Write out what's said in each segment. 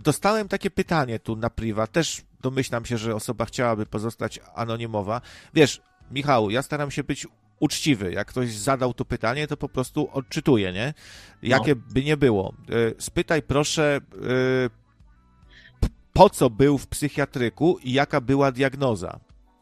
dostałem takie pytanie tu na priwa, też domyślam się, że osoba chciałaby pozostać anonimowa. Wiesz, Michał, ja staram się być uczciwy. Jak ktoś zadał to pytanie, to po prostu odczytuję, nie? Jakie by nie było. Spytaj proszę, po co był w psychiatryku i jaka była diagnoza?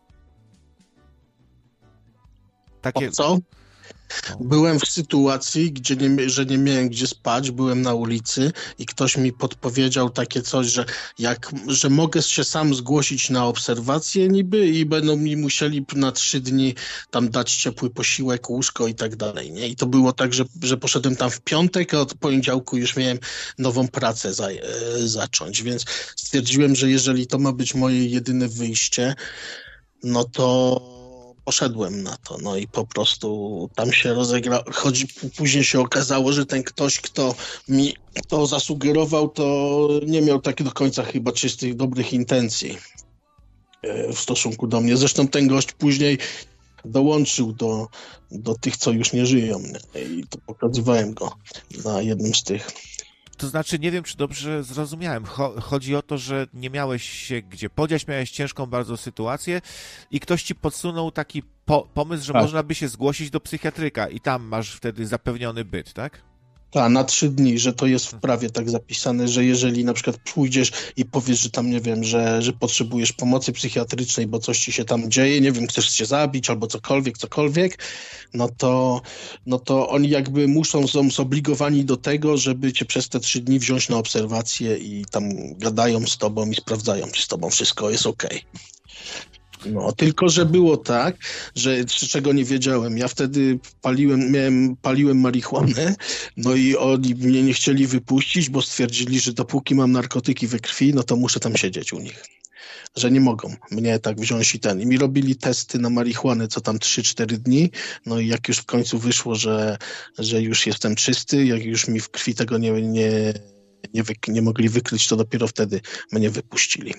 Takie... Po co? Byłem w sytuacji, że nie miałem gdzie spać, byłem na ulicy i ktoś mi podpowiedział takie coś, że mogę się sam zgłosić na obserwację niby i będą mi musieli na 3 dni tam dać ciepły posiłek, łóżko i tak dalej, nie? I to było tak, że poszedłem tam w piątek, a od poniedziałku już miałem nową pracę zacząć, więc stwierdziłem, że jeżeli to ma być moje jedyne wyjście, no to poszedłem na to, no i po prostu tam się później się okazało, że ten ktoś, kto mi to zasugerował, to nie miał tak do końca chyba czystych, dobrych intencji w stosunku do mnie. Zresztą ten gość później dołączył do tych, co już nie żyją, nie? I to pokazywałem go na jednym z tych. To znaczy, nie wiem, czy dobrze zrozumiałem. Chodzi o to, że nie miałeś się gdzie podziać, miałeś ciężką bardzo sytuację i ktoś ci podsunął taki pomysł, że można by się zgłosić do psychiatryka i tam masz wtedy zapewniony byt, tak? Tak, na 3 dni, że to jest w prawie tak zapisane, że jeżeli na przykład pójdziesz i powiesz, że tam, nie wiem, że potrzebujesz pomocy psychiatrycznej, bo coś ci się tam dzieje, nie wiem, chcesz się zabić albo cokolwiek, no to oni jakby są zobligowani do tego, żeby cię przez te 3 dni wziąć na obserwację i tam gadają z tobą i sprawdzają, czy z tobą wszystko jest okej. No, tylko że było tak, że czego nie wiedziałem. Ja wtedy paliłem marihuanę, no i oni mnie nie chcieli wypuścić, bo stwierdzili, że dopóki mam narkotyki we krwi, no to muszę tam siedzieć u nich. Że nie mogą mnie tak wziąć i mi robili testy na marihuanę co tam 3-4 dni, no i jak już w końcu wyszło, że już jestem czysty, jak już mi w krwi tego nie mogli wykryć, to dopiero wtedy mnie wypuścili.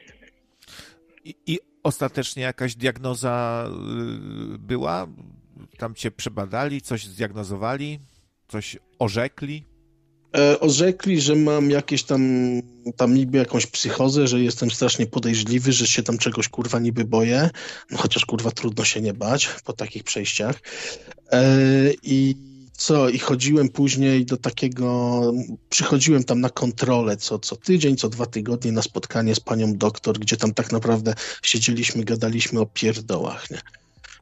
I ostatecznie jakaś diagnoza była? Tam cię przebadali, coś zdiagnozowali, coś orzekli? Orzekli, że mam jakieś tam niby jakąś psychozę, że jestem strasznie podejrzliwy, że się tam czegoś kurwa niby boję, no chociaż kurwa trudno się nie bać po takich przejściach. I chodziłem później przychodziłem tam na kontrolę co tydzień, co 2 tygodnie na spotkanie z panią doktor, gdzie tam tak naprawdę siedzieliśmy, gadaliśmy o pierdołach, nie?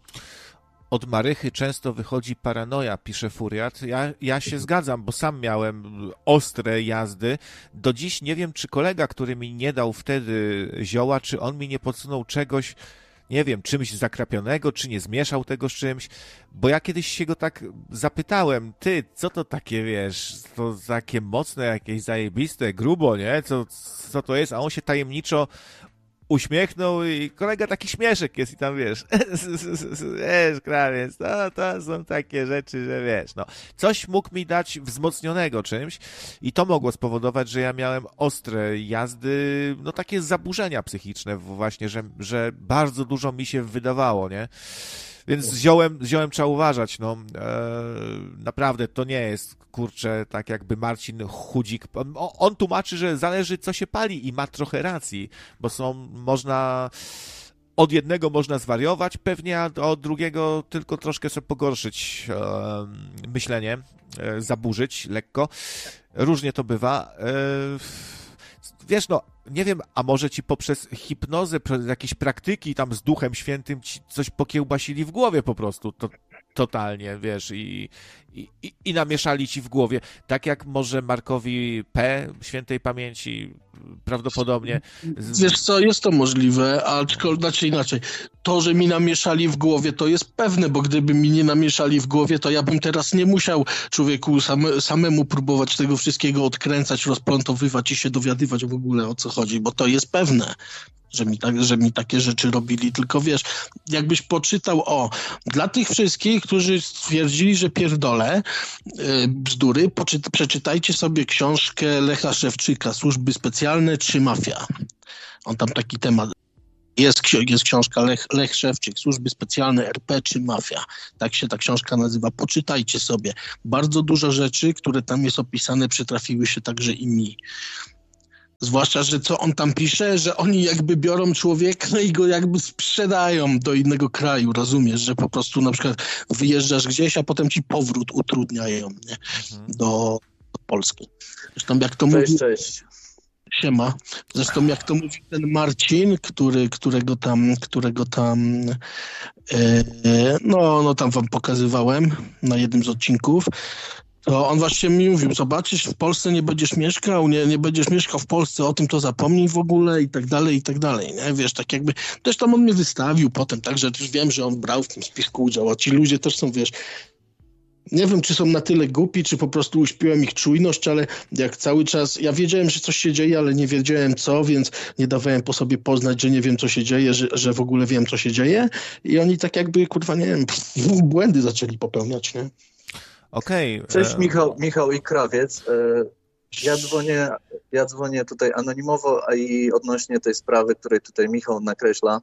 Od Marychy często wychodzi paranoja, pisze Furiat. Ja się zgadzam, bo sam miałem ostre jazdy. Do dziś nie wiem, czy kolega, który mi nie dał wtedy zioła, czy on mi nie podsunął czegoś, nie wiem, czymś zakrapionego, czy nie zmieszał tego z czymś, bo ja kiedyś się go tak zapytałem, ty, co to takie, wiesz, to takie mocne, jakieś zajebiste, grubo, nie? Co to jest? A on się tajemniczo uśmiechnął i kolega taki śmieszek jest i tam, wiesz, wiesz, krawiec, to są takie rzeczy, że wiesz, no. Coś mógł mi dać wzmocnionego czymś i to mogło spowodować, że ja miałem ostre jazdy, no takie zaburzenia psychiczne właśnie, że bardzo dużo mi się wydawało, nie? Więc z ziołem trzeba uważać, no. Naprawdę to nie jest, kurczę, tak jakby Marcin Chudzik. On tłumaczy, że zależy, co się pali i ma trochę racji, bo można od jednego można zwariować pewnie, a od drugiego tylko troszkę sobie pogorszyć myślenie, zaburzyć lekko. Różnie to bywa. Wiesz, no, nie wiem, a może ci poprzez hipnozę, przez jakieś praktyki tam z Duchem Świętym ci coś pokiełbasili w głowie po prostu, totalnie, wiesz, i namieszali ci w głowie, tak jak może Markowi P. świętej pamięci prawdopodobnie. Wiesz co, jest to możliwe, aczkolwiek inaczej. To, że mi namieszali w głowie, to jest pewne, bo gdyby mi nie namieszali w głowie, to ja bym teraz nie musiał, człowieku, samemu próbować tego wszystkiego odkręcać, rozplątowywać i się dowiadywać w ogóle, o co chodzi, bo to jest pewne, że mi takie rzeczy robili. Tylko wiesz, jakbyś poczytał, dla tych wszystkich, którzy stwierdzili, że pierdolę bzdury, przeczytajcie sobie książkę Lecha Szewczyka, Służby Specjalne czy Mafia. On tam taki temat. Jest książka Lech Szewczyk, Służby Specjalne RP czy Mafia. Tak się ta książka nazywa. Poczytajcie sobie. Bardzo dużo rzeczy, które tam jest opisane, przytrafiły się także i mi. Zwłaszcza, że co on tam pisze, że oni jakby biorą człowieka i go jakby sprzedają do innego kraju, rozumiesz, że po prostu na przykład wyjeżdżasz gdzieś, a potem ci powrót utrudniają, nie? Do Polski. Zresztą jak to mówi... Cześć. Siema. Zresztą jak to mówi ten Marcin, którego tam no tam wam pokazywałem na jednym z odcinków, to on właśnie mi mówił, zobaczysz, w Polsce nie będziesz mieszkał, nie będziesz mieszkał w Polsce, o tym to zapomnij w ogóle i tak dalej, nie? Wiesz, tak jakby, też tam on mnie wystawił potem, także też wiem, że on brał w tym spisku udział, a ci ludzie też są, wiesz, nie wiem, czy są na tyle głupi, czy po prostu uśpiłem ich czujność, ale jak cały czas, ja wiedziałem, że coś się dzieje, ale nie wiedziałem co, więc nie dawałem po sobie poznać, że nie wiem, co się dzieje, że w ogóle wiem, co się dzieje i oni tak jakby, kurwa, nie wiem, błędy zaczęli popełniać, nie? Okej. Cześć Michał i Krawiec. Ja dzwonię tutaj anonimowo i odnośnie tej sprawy, której tutaj Michał nakreśla.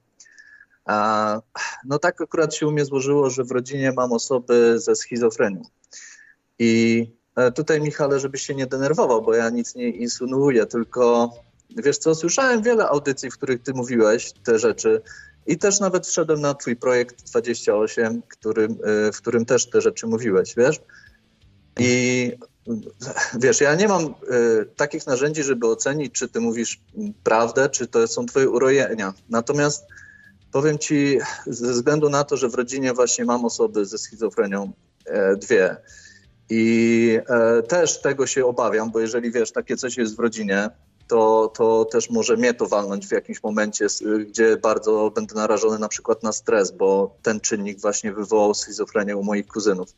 No tak akurat się u mnie złożyło, że w rodzinie mam osoby ze schizofrenią. I tutaj, Michale, żebyś się nie denerwował, bo ja nic nie insynuuję, tylko wiesz co, słyszałem wiele audycji, w których ty mówiłeś te rzeczy i też nawet wszedłem na twój projekt 28, w którym też te rzeczy mówiłeś, wiesz? I wiesz, ja nie mam takich narzędzi, żeby ocenić, czy ty mówisz prawdę, czy to są twoje urojenia. Natomiast powiem ci, ze względu na to, że w rodzinie właśnie mam osoby ze schizofrenią, 2 i też tego się obawiam, bo jeżeli wiesz, takie coś jest w rodzinie, to też może mnie to walnąć w jakimś momencie, gdzie bardzo będę narażony na przykład na stres, bo ten czynnik właśnie wywołał schizofrenię u moich kuzynów.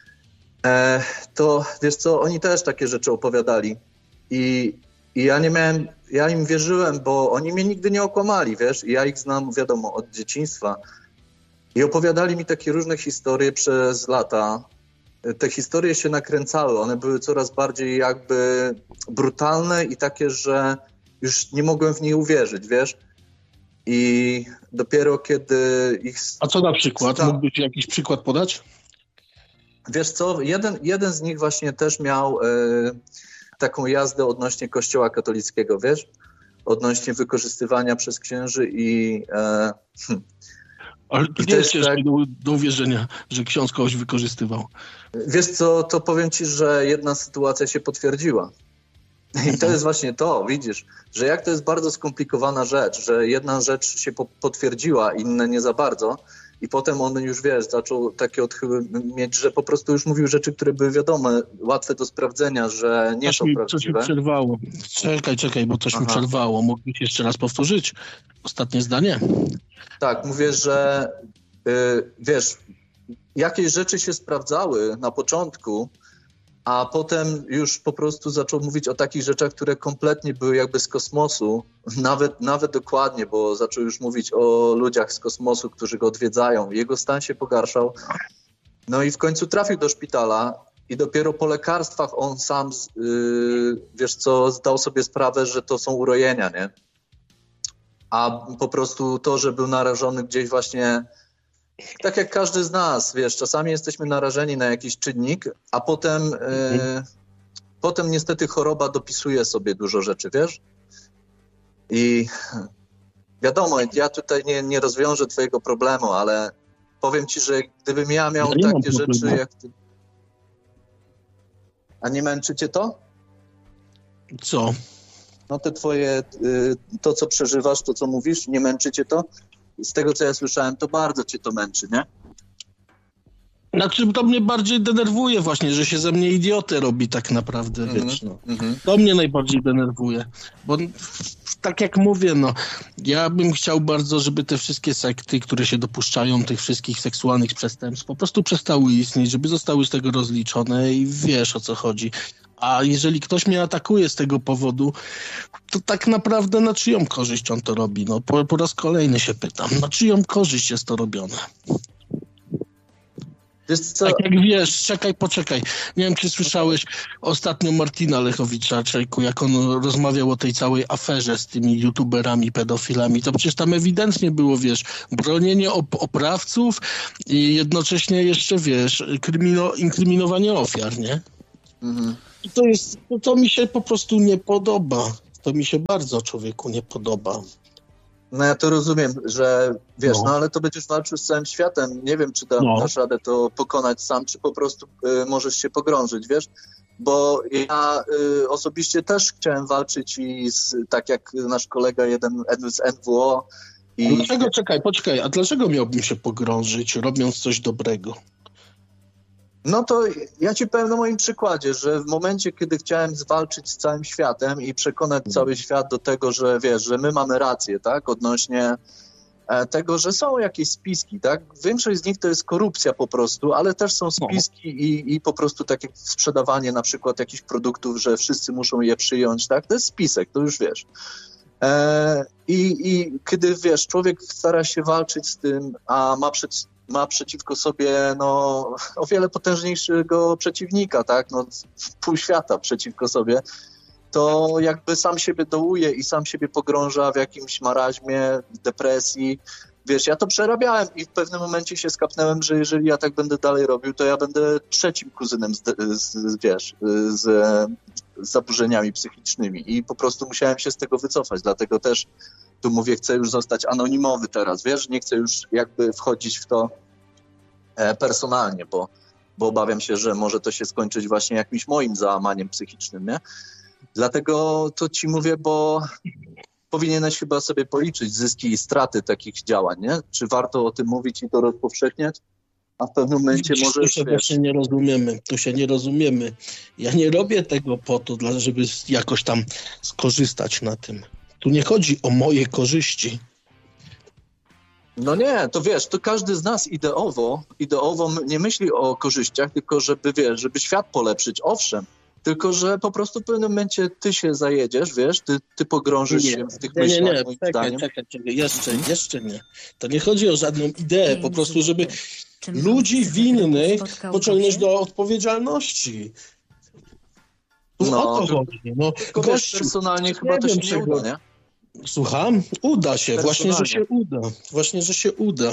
To wiesz co, oni też takie rzeczy opowiadali i ja im wierzyłem, bo oni mnie nigdy nie okłamali, wiesz, i ja ich znam, wiadomo, od dzieciństwa i opowiadali mi takie różne historie przez lata. Te historie się nakręcały, one były coraz bardziej jakby brutalne i takie, że już nie mogłem w nie uwierzyć, wiesz, i dopiero kiedy ich... A co na przykład? Mógłbyś jakiś przykład podać? Wiesz co, jeden z nich właśnie też miał taką jazdę odnośnie Kościoła katolickiego, wiesz? Odnośnie wykorzystywania przez księży i... Ale to nie jest ciężko do uwierzenia, że ksiądz kogoś wykorzystywał. Wiesz co, to powiem ci, że jedna sytuacja się potwierdziła. I to jest właśnie to, widzisz, że jak to jest bardzo skomplikowana rzecz, że jedna rzecz się potwierdziła, inne nie za bardzo. I potem on już, wiesz, zaczął takie odchyły mieć, że po prostu już mówił rzeczy, które były wiadome, łatwe do sprawdzenia, że nie są prawdziwe. Coś mi przerwało. Czekaj, bo coś mi przerwało. Mógłbyś jeszcze raz powtórzyć? Ostatnie zdanie. Tak, mówię, że wiesz, jakieś rzeczy się sprawdzały na początku, a potem już po prostu zaczął mówić o takich rzeczach, które kompletnie były jakby z kosmosu, nawet dokładnie, bo zaczął już mówić o ludziach z kosmosu, którzy go odwiedzają. Jego stan się pogarszał. No i w końcu trafił do szpitala i dopiero po lekarstwach on sam, wiesz co, zdał sobie sprawę, że to są urojenia, nie? A po prostu to, że był narażony gdzieś właśnie... Tak jak każdy z nas, wiesz, czasami jesteśmy narażeni na jakiś czynnik, a potem niestety choroba dopisuje sobie dużo rzeczy, wiesz? I wiadomo, ja tutaj nie rozwiążę twojego problemu, ale powiem ci, że gdybym ja miał takie rzeczy jak ty... A nie męczy cię to? Co? No te twoje, to co przeżywasz, to co mówisz, nie męczy cię to? Z tego, co ja słyszałem, to bardzo cię to męczy, nie? Znaczy, to mnie bardziej denerwuje właśnie, że się ze mnie idiotę robi tak naprawdę, wiesz, no. To mnie najbardziej denerwuje, bo tak jak mówię, no, ja bym chciał bardzo, żeby te wszystkie sekty, które się dopuszczają tych wszystkich seksualnych przestępstw, po prostu przestały istnieć, żeby zostały z tego rozliczone i wiesz, o co chodzi. A jeżeli ktoś mnie atakuje z tego powodu, to tak naprawdę na czyją korzyść on to robi? No, po raz kolejny się pytam, na czyją korzyść jest to robione? Wiesz co? Tak jak wiesz, poczekaj. Nie wiem, czy słyszałeś ostatnio Martina Lechowicza, jak on rozmawiał o tej całej aferze z tymi youtuberami, pedofilami. To przecież tam ewidentnie było, wiesz, bronienie oprawców i jednocześnie jeszcze, wiesz, inkryminowanie ofiar, nie? I to mi się po prostu nie podoba. to mi się bardzo człowieku nie podoba. No ja to rozumiem, że wiesz, no ale to będziesz walczył z całym światem. Nie wiem, czy dasz radę to pokonać sam, czy po prostu możesz się pogrążyć, wiesz? Bo ja osobiście też chciałem walczyć tak jak nasz kolega jeden z NWO. Dlaczego, poczekaj, a dlaczego miałbym się pogrążyć, robiąc coś dobrego? No to ja ci powiem na moim przykładzie, że w momencie, kiedy chciałem zwalczyć z całym światem i przekonać cały świat do tego, że wiesz, że my mamy rację, tak, odnośnie tego, że są jakieś spiski, tak, większość z nich to jest korupcja po prostu, ale też są spiski i po prostu takie sprzedawanie na przykład jakichś produktów, że wszyscy muszą je przyjąć, tak, to jest spisek, to już wiesz. I kiedy, wiesz, człowiek stara się walczyć z tym, a ma przeciwko sobie o wiele potężniejszego przeciwnika, tak? Pół świata przeciwko sobie, to jakby sam siebie dołuje i sam siebie pogrąża w jakimś maraźmie, depresji. Wiesz, ja to przerabiałem i w pewnym momencie się skapnąłem, że jeżeli ja tak będę dalej robił, to ja będę trzecim kuzynem z zaburzeniami psychicznymi i po prostu musiałem się z tego wycofać, dlatego też tu mówię, chcę już zostać anonimowy teraz, wiesz, nie chcę już jakby wchodzić w to personalnie, bo obawiam się, że może to się skończyć właśnie jakimś moim załamaniem psychicznym, nie? Dlatego to ci mówię, bo powinieneś chyba sobie policzyć zyski i straty takich działań, nie? Czy warto o tym mówić i to rozpowszechniać? A w pewnym momencie może... Tu się właśnie nie rozumiemy. Ja nie robię tego po to, żeby jakoś tam skorzystać na tym. Tu nie chodzi o moje korzyści. No nie, to wiesz, to każdy z nas ideowo nie myśli o korzyściach, tylko żeby świat polepszyć, owszem, tylko że po prostu w pewnym momencie ty się zajedziesz, wiesz, ty pogrążysz się w tych myślach, moim zdaniem. Czekaj, jeszcze nie. To nie chodzi o żadną ideę, po prostu, żeby ludzi winnych pociągnąć do odpowiedzialności. O to chodzi. Gościu, personalnie chyba to się nie uda, nie? Słucham? Uda się. Właśnie, że się uda.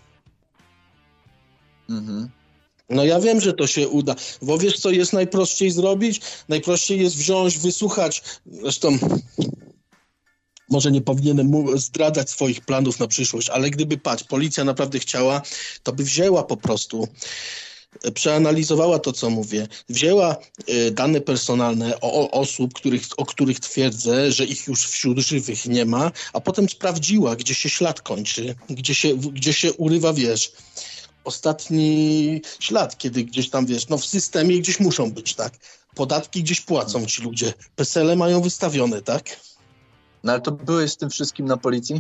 Mhm. No ja wiem, że to się uda. Bo wiesz, co jest najprościej zrobić? Najprościej jest wziąć, wysłuchać. Zresztą może nie powinienem zdradzać swoich planów na przyszłość, ale gdyby, policja naprawdę chciała, to by wzięła po prostu, przeanalizowała to, co mówię, wzięła dane personalne osób, o których twierdzę, że ich już wśród żywych nie ma, a potem sprawdziła, gdzie się ślad kończy, gdzie się urywa, wiesz, ostatni ślad, kiedy gdzieś tam, wiesz, w systemie gdzieś muszą być, tak? Podatki gdzieś płacą ci ludzie, PESEL-e mają wystawione, tak? No ale to byłeś z tym wszystkim na policji?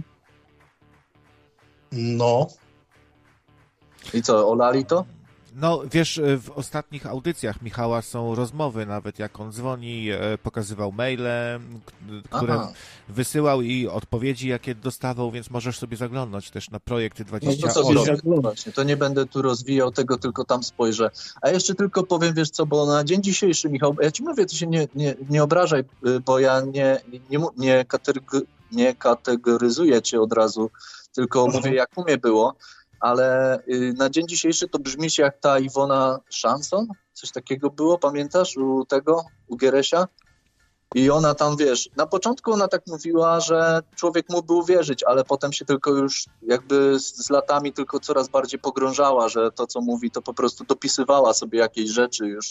No. I co, olali to? No, wiesz, w ostatnich audycjach Michała są rozmowy, nawet jak on dzwoni, pokazywał maile, które wysyłał i odpowiedzi, jakie dostawał, więc możesz sobie zaglądnąć też na Projekty 28. No właśnie, to nie będę tu rozwijał tego, tylko tam spojrzę. A jeszcze tylko powiem, wiesz co, bo na dzień dzisiejszy, Michał, ja ci mówię, ty się nie obrażaj, bo ja nie kategoryzuję cię od razu, tylko mówię, jak u mnie było. Ale na dzień dzisiejszy to brzmi się jak ta Iwona Szanson, coś takiego było, pamiętasz, u Geresia? I ona tam, wiesz, na początku ona tak mówiła, że człowiek mógłby uwierzyć, ale potem się tylko już jakby z latami tylko coraz bardziej pogrążała, że to, co mówi, to po prostu dopisywała sobie jakieś rzeczy już,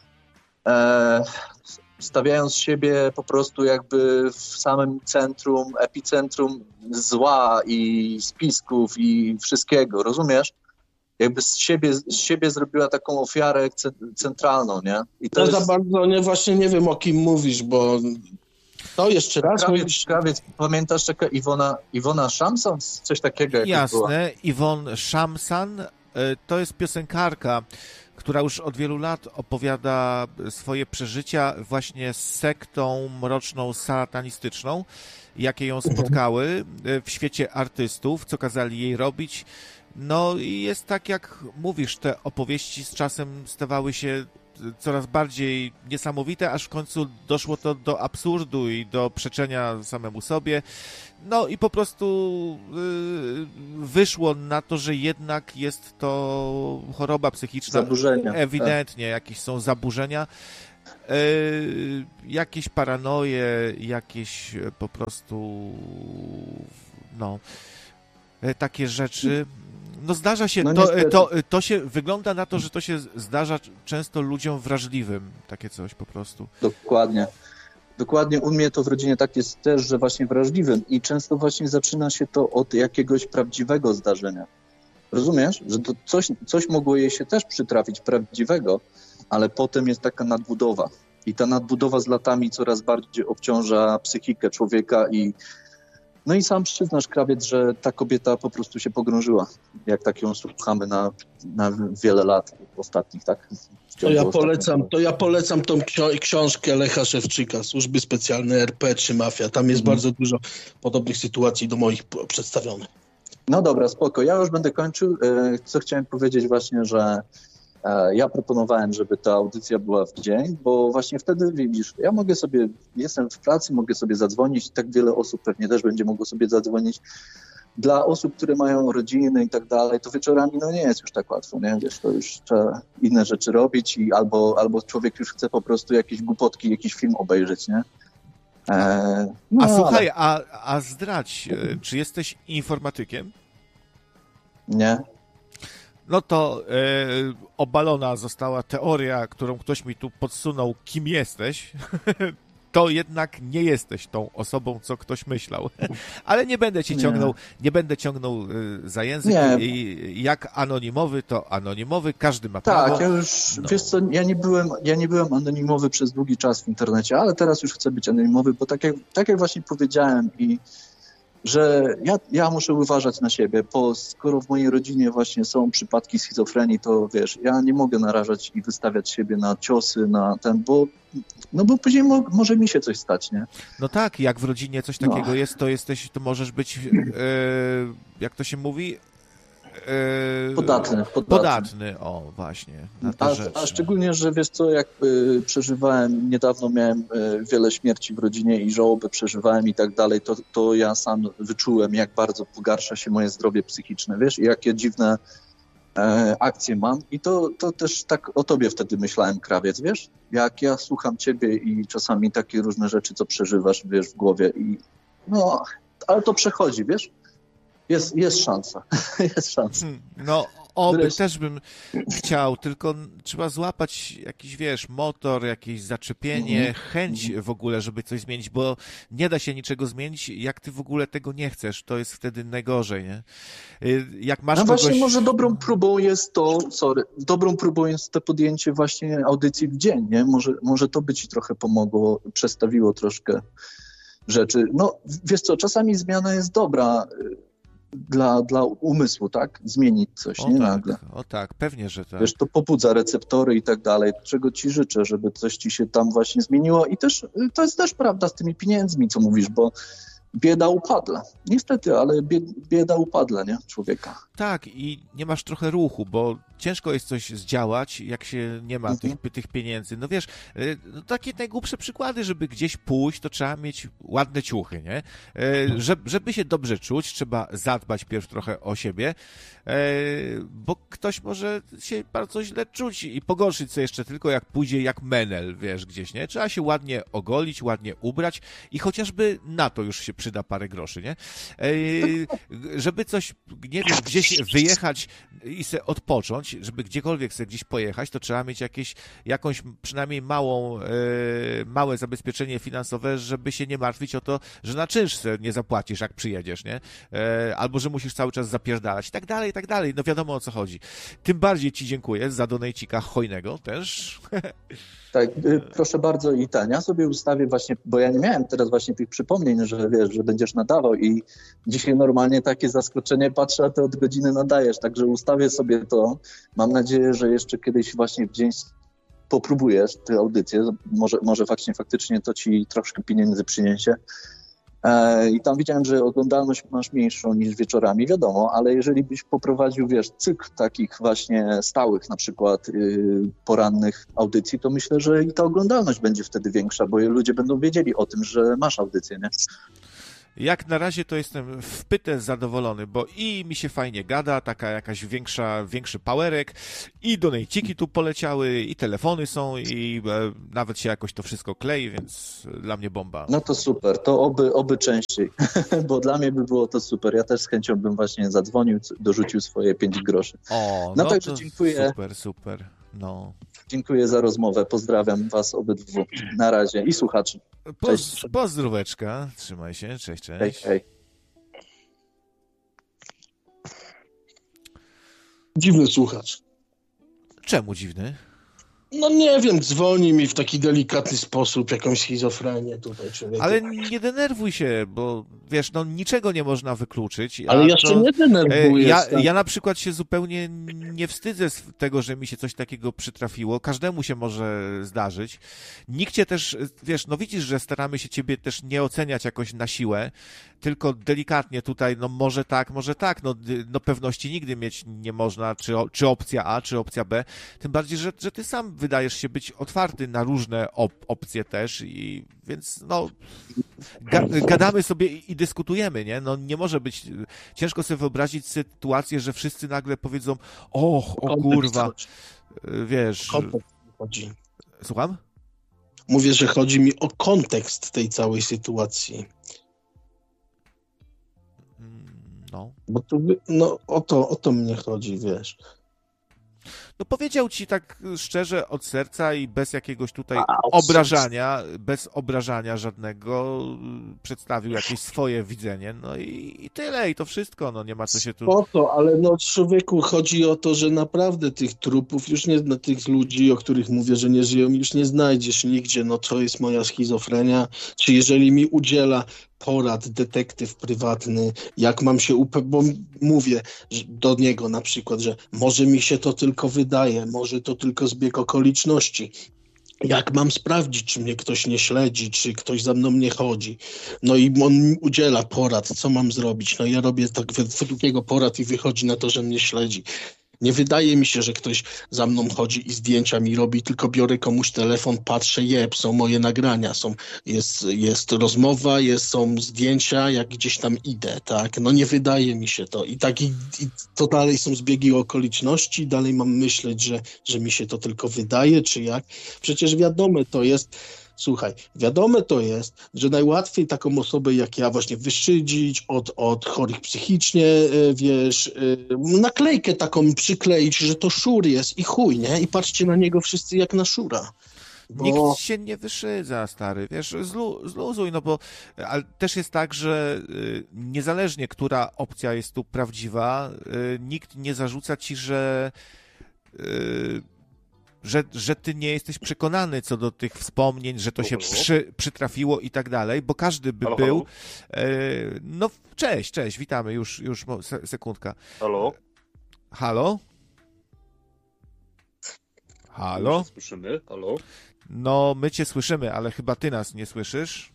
stawiając siebie po prostu jakby w samym centrum, epicentrum zła i spisków i wszystkiego, rozumiesz? Jakby z siebie zrobiła taką ofiarę centralną, nie? I to jest... za bardzo właśnie nie wiem, o kim mówisz, bo to jeszcze raz... Krawiec, pamiętasz taka Iwona Szamsan? Coś takiego Jasne, była. Iwon Szamsan to jest piosenkarka, która już od wielu lat opowiada swoje przeżycia właśnie z sektą mroczną, satanistyczną, jakie ją spotkały w świecie artystów, co kazali jej robić. No i jest tak, jak mówisz, te opowieści z czasem stawały się coraz bardziej niesamowite, aż w końcu doszło to do absurdu i do przeczenia samemu sobie. No i po prostu wyszło na to, że jednak jest to choroba psychiczna. Zaburzenia. Ewidentnie, jakieś są zaburzenia. Jakieś paranoje, jakieś po prostu takie rzeczy. No zdarza się, to się wygląda na to, że to się zdarza często ludziom wrażliwym, takie coś po prostu. Dokładnie, u mnie to w rodzinie tak jest też, że właśnie wrażliwym i często właśnie zaczyna się to od jakiegoś prawdziwego zdarzenia. Rozumiesz? Że to coś mogło jej się też przytrafić prawdziwego, ale potem jest taka nadbudowa. I ta nadbudowa z latami coraz bardziej obciąża psychikę człowieka no i sam przyznasz, krawiec, że ta kobieta po prostu się pogrążyła, jak tak ją słuchamy na wiele lat ostatnich, tak? To ja polecam tą książkę Lecha Szewczyka, Służby Specjalne RP czy Mafia. Tam jest bardzo dużo podobnych sytuacji do moich przedstawionych. No dobra, spoko. Ja już będę kończył. Co chciałem powiedzieć właśnie, że ja proponowałem, żeby ta audycja była w dzień, bo właśnie wtedy, widzisz, ja mogę sobie, jestem w pracy, mogę sobie zadzwonić, tak wiele osób pewnie też będzie mogło sobie zadzwonić. Dla osób, które mają rodziny i tak dalej, to wieczorami nie jest już tak łatwo, nie? Wiesz, to już trzeba inne rzeczy robić i albo człowiek już chce po prostu jakieś głupotki, jakiś film obejrzeć, nie? Słuchaj, a zdradź, czy jesteś informatykiem? Nie. No to obalona została teoria, którą ktoś mi tu podsunął, kim jesteś. To jednak nie jesteś tą osobą, co ktoś myślał. Ale nie będę cię ciągnął za język. Jak anonimowy, to anonimowy, każdy ma prawo. Tak, ja już, wiesz co, ja nie byłem anonimowy przez długi czas w internecie, ale teraz już chcę być anonimowy, bo tak jak właśnie powiedziałem że ja muszę uważać na siebie, bo skoro w mojej rodzinie właśnie są przypadki schizofrenii, to wiesz, ja nie mogę narażać i wystawiać siebie na ciosy, bo później może mi się coś stać, nie? No tak, jak w rodzinie coś takiego jest, to możesz być, jak to się mówi? Podatny, o właśnie, na te rzeczy. A szczególnie, że wiesz co, jak niedawno miałem wiele śmierci w rodzinie i żałobę przeżywałem i tak dalej, to ja sam wyczułem, jak bardzo pogarsza się moje zdrowie psychiczne, wiesz, i jakie dziwne akcje mam i to też tak o tobie wtedy myślałem, krawiec, wiesz, jak ja słucham ciebie i czasami takie różne rzeczy, co przeżywasz, wiesz, w głowie ale to przechodzi, wiesz. Jest szansa. Jest szansa. Też bym chciał, tylko trzeba złapać jakiś, wiesz, motor, jakieś zaczepienie, chęć w ogóle, żeby coś zmienić, bo nie da się niczego zmienić, jak ty w ogóle tego nie chcesz. To jest wtedy najgorzej, nie? Jak masz właśnie może dobrą próbą jest to podjęcie właśnie audycji w dzień, nie? Może to by ci trochę pomogło, przestawiło troszkę rzeczy. Wiesz co, czasami zmiana jest dobra, dla umysłu, tak? Zmienić coś, nagle. O tak, pewnie, że tak. Wiesz, to pobudza receptory i tak dalej, czego ci życzę, żeby coś ci się tam właśnie zmieniło i też to jest też prawda z tymi pieniędzmi, co mówisz, bo bieda upadła. Niestety, ale bieda upadła, nie? Człowieka. Tak, i nie masz trochę ruchu, bo ciężko jest coś zdziałać, jak się nie ma tych pieniędzy. No wiesz, takie najgłupsze przykłady, żeby gdzieś pójść, to trzeba mieć ładne ciuchy, nie? Żeby się dobrze czuć, trzeba zadbać pierw trochę o siebie, bo ktoś może się bardzo źle czuć i pogorszyć sobie jeszcze tylko jak pójdzie jak menel, wiesz, gdzieś, nie? Trzeba się ładnie ogolić, ładnie ubrać i chociażby na to już się przyda parę groszy, nie? Żeby coś, nie wiem, gdzieś wyjechać i sobie odpocząć, żeby gdziekolwiek sobie gdzieś pojechać, to trzeba mieć jakąś przynajmniej małe zabezpieczenie finansowe, żeby się nie martwić o to, że na czynsz nie zapłacisz, jak przyjedziesz, nie? Albo, że musisz cały czas zapierdalać i tak dalej, i tak dalej. No wiadomo, o co chodzi. Tym bardziej ci dziękuję za donejcika hojnego też. Tak, proszę bardzo i ja sobie ustawię właśnie, bo ja nie miałem teraz właśnie tych przypomnień, że wiesz, że będziesz nadawał i dzisiaj normalnie takie zaskoczenie patrzę, a ty od godziny nadajesz, także ustawię sobie to. Mam nadzieję, że jeszcze kiedyś właśnie w dzień popróbujesz tę audycję, może właśnie faktycznie to ci troszkę pieniędzy przyniesie. I tam widziałem, że oglądalność masz mniejszą niż wieczorami, wiadomo, ale jeżeli byś poprowadził, wiesz, cykl takich właśnie stałych, na przykład porannych audycji, to myślę, że i ta oglądalność będzie wtedy większa, bo ludzie będą wiedzieli o tym, że masz audycję, nie? Jak na razie to jestem w pytę zadowolony, bo i mi się fajnie gada, taka jakaś większy powerek, i donejciki tu poleciały, i telefony są, i nawet się jakoś to wszystko klei, więc dla mnie bomba. No to super, to oby częściej, bo dla mnie by było to super. Ja też z chęcią bym właśnie zadzwonił, dorzucił swoje 5 groszy. No także dziękuję. Super. No. Dziękuję za rozmowę, pozdrawiam was obydwu. Na razie i słuchaczy. Pozdróweczka, trzymaj się, cześć. Hej. Dziwny słuchacz. Czemu dziwny? No nie wiem, dzwoni mi w taki delikatny sposób, jakąś schizofrenię tutaj człowieku. Ale nie denerwuj się, bo wiesz, no niczego nie można wykluczyć. Ale ja się nie denerwuję. Ja na przykład się zupełnie nie wstydzę z tego, że mi się coś takiego przytrafiło. Każdemu się może zdarzyć. Nikt cię też, wiesz, no widzisz, że staramy się ciebie też nie oceniać jakoś na siłę, tylko delikatnie tutaj, no może tak, no pewności nigdy mieć nie można, czy opcja A, czy opcja B. Tym bardziej, że ty sam wydajesz się być otwarty na różne opcje też, i więc no gadamy sobie i dyskutujemy, nie? No nie może być, ciężko sobie wyobrazić sytuację, że wszyscy nagle powiedzą, o kurwa, wiesz... Chodzi. Słucham? Mówię, że chodzi mi o kontekst tej całej sytuacji. No. Bo tu, o to mnie chodzi, wiesz. No powiedział ci tak szczerze, od serca i bez jakiegoś tutaj bez obrażania żadnego, przedstawił jakieś swoje widzenie, no i tyle, i to wszystko, no nie ma co się tu... Spoko, ale no człowieku, chodzi o to, że naprawdę tych trupów, już nie tych ludzi, o których mówię, że nie żyją, już nie znajdziesz nigdzie, no to jest moja schizofrenia, czy jeżeli mi udziela porad detektyw prywatny, jak mam się bo mówię do niego na przykład, że może mi się to tylko wydaje, może to tylko zbieg okoliczności. Jak mam sprawdzić, czy mnie ktoś nie śledzi, czy ktoś za mną nie chodzi? No i on mi udziela porad, co mam zrobić. No ja robię tak według jego porad i wychodzi na to, że mnie śledzi. Nie wydaje mi się, że ktoś za mną chodzi i zdjęcia mi robi, tylko biorę komuś telefon, patrzę, są moje nagrania, jest rozmowa, są zdjęcia, jak gdzieś tam idę, tak? No nie wydaje mi się to. I to dalej są zbiegi okoliczności, dalej mam myśleć, że mi się to tylko wydaje, czy jak? Przecież wiadome to jest, że najłatwiej taką osobę jak ja właśnie wyszydzić od chorych psychicznie, wiesz, naklejkę taką przykleić, że to szur jest i chuj, nie? I patrzcie na niego wszyscy jak na szura. Nikt się nie wyszydza, stary, wiesz, zluzuj, no bo ale też jest tak, że niezależnie, która opcja jest tu prawdziwa, nikt nie zarzuca ci, że ty nie jesteś przekonany co do tych wspomnień, że to się przytrafiło i tak dalej, bo każdy by był... No, cześć, witamy, już sekundka. Halo? My się słyszymy, halo? No, my cię słyszymy, ale chyba ty nas nie słyszysz.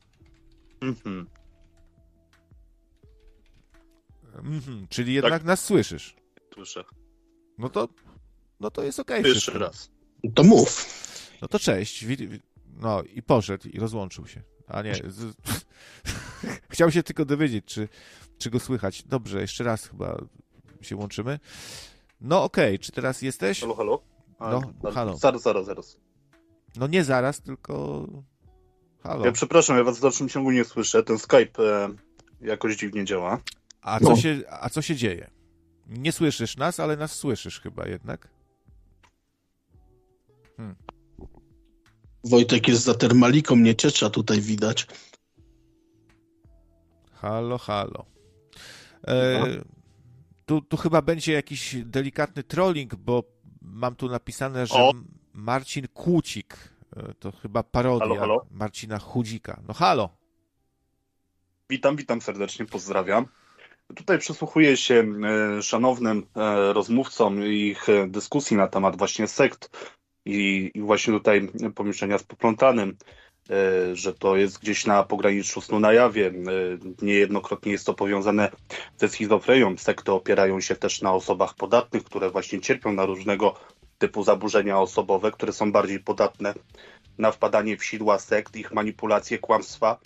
Czyli jednak tak, nas słyszysz. Słyszę. No to jest okej. Jeszcze raz. To mów. No to cześć. No i poszedł i rozłączył się. A nie. Chciał się tylko dowiedzieć, czy go słychać. Dobrze, jeszcze raz chyba się łączymy. No okej, czy teraz jesteś? Halo? Halo. Zaraz. No nie zaraz, tylko... Halo. Ja przepraszam, ja was w dalszym ciągu nie słyszę. Ten Skype jakoś dziwnie działa. A co się dzieje? Nie słyszysz nas, ale nas słyszysz chyba jednak. Wojtek jest za termaliką, nie ciecza tutaj widać. Halo. Tu chyba będzie jakiś delikatny trolling, bo mam tu napisane, że Marcin Kłócik. To chyba parodia halo? Marcina Chudzika. No halo. Witam serdecznie, pozdrawiam. Tutaj przysłuchuję się szanownym rozmówcom i ich dyskusji na temat właśnie sekt i właśnie tutaj pomieszczenia z poplątanym, że to jest gdzieś na pograniczu snu na jawie. Niejednokrotnie jest to powiązane ze schizofrenią. Sekty opierają się też na osobach podatnych, które właśnie cierpią na różnego typu zaburzenia osobowe, które są bardziej podatne na wpadanie w sidła sekt, ich manipulacje, kłamstwa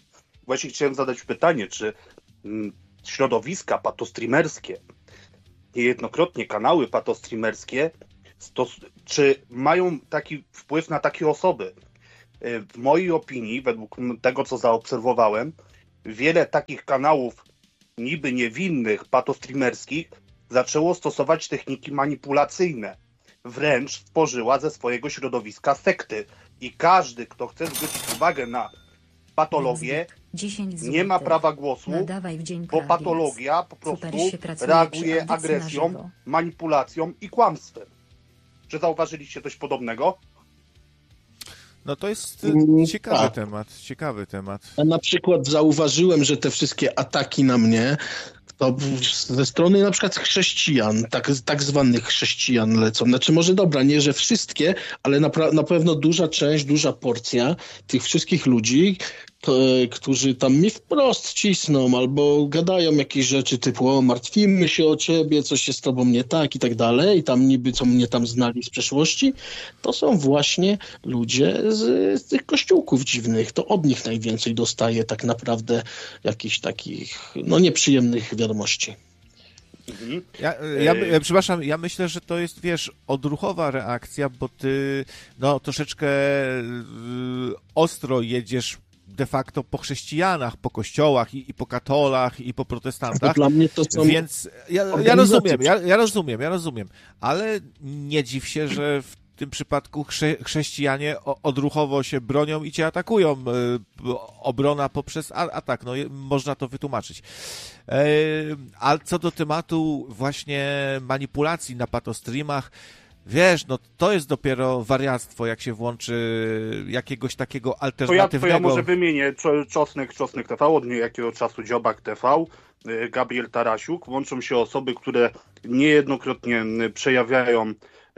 właśnie chciałem zadać pytanie, czy środowiska patostreamerskie, niejednokrotnie kanały patostreamerskie, czy mają taki wpływ na takie osoby? W mojej opinii, według tego, co zaobserwowałem, wiele takich kanałów niby niewinnych, patostreamerskich zaczęło stosować techniki manipulacyjne. Wręcz stworzyła ze swojego środowiska sekty. I każdy, kto chce zwrócić uwagę na patologię, nie ma prawa głosu, bo patologia po prostu reaguje agresją, manipulacją i kłamstwem. Czy zauważyliście coś podobnego? No to jest ciekawy temat. Ja na przykład zauważyłem, że te wszystkie ataki na mnie to ze strony na przykład chrześcijan, tak zwanych chrześcijan lecą. Znaczy może dobra, nie, że wszystkie, ale na pewno duża część, duża porcja tych wszystkich ludzi, którzy tam mi wprost cisną albo gadają jakieś rzeczy typu o, martwimy się o ciebie, coś jest z tobą nie tak i tak dalej i tam niby co mnie tam znali z przeszłości, to są właśnie ludzie z tych kościółków dziwnych. To od nich najwięcej dostaje tak naprawdę jakichś takich nieprzyjemnych wiadomości. Przepraszam, ja myślę, że to jest, wiesz, odruchowa reakcja, bo ty troszeczkę ostro jedziesz de facto po chrześcijanach, po kościołach i po katolach i po protestantach. Dla mnie to są... Więc ja rozumiem, ale nie dziw się, że w tym przypadku chrześcijanie odruchowo się bronią i cię atakują. Obrona poprzez atak, można to wytłumaczyć. A co do tematu właśnie manipulacji na patostreamach, wiesz, to jest dopiero wariactwo, jak się włączy jakiegoś takiego alternatywnego... To ja może wymienię Czosnek TV, od niejakiego czasu Dziobak TV, Gabriel Tarasiuk. Łączą się osoby, które niejednokrotnie przejawiają,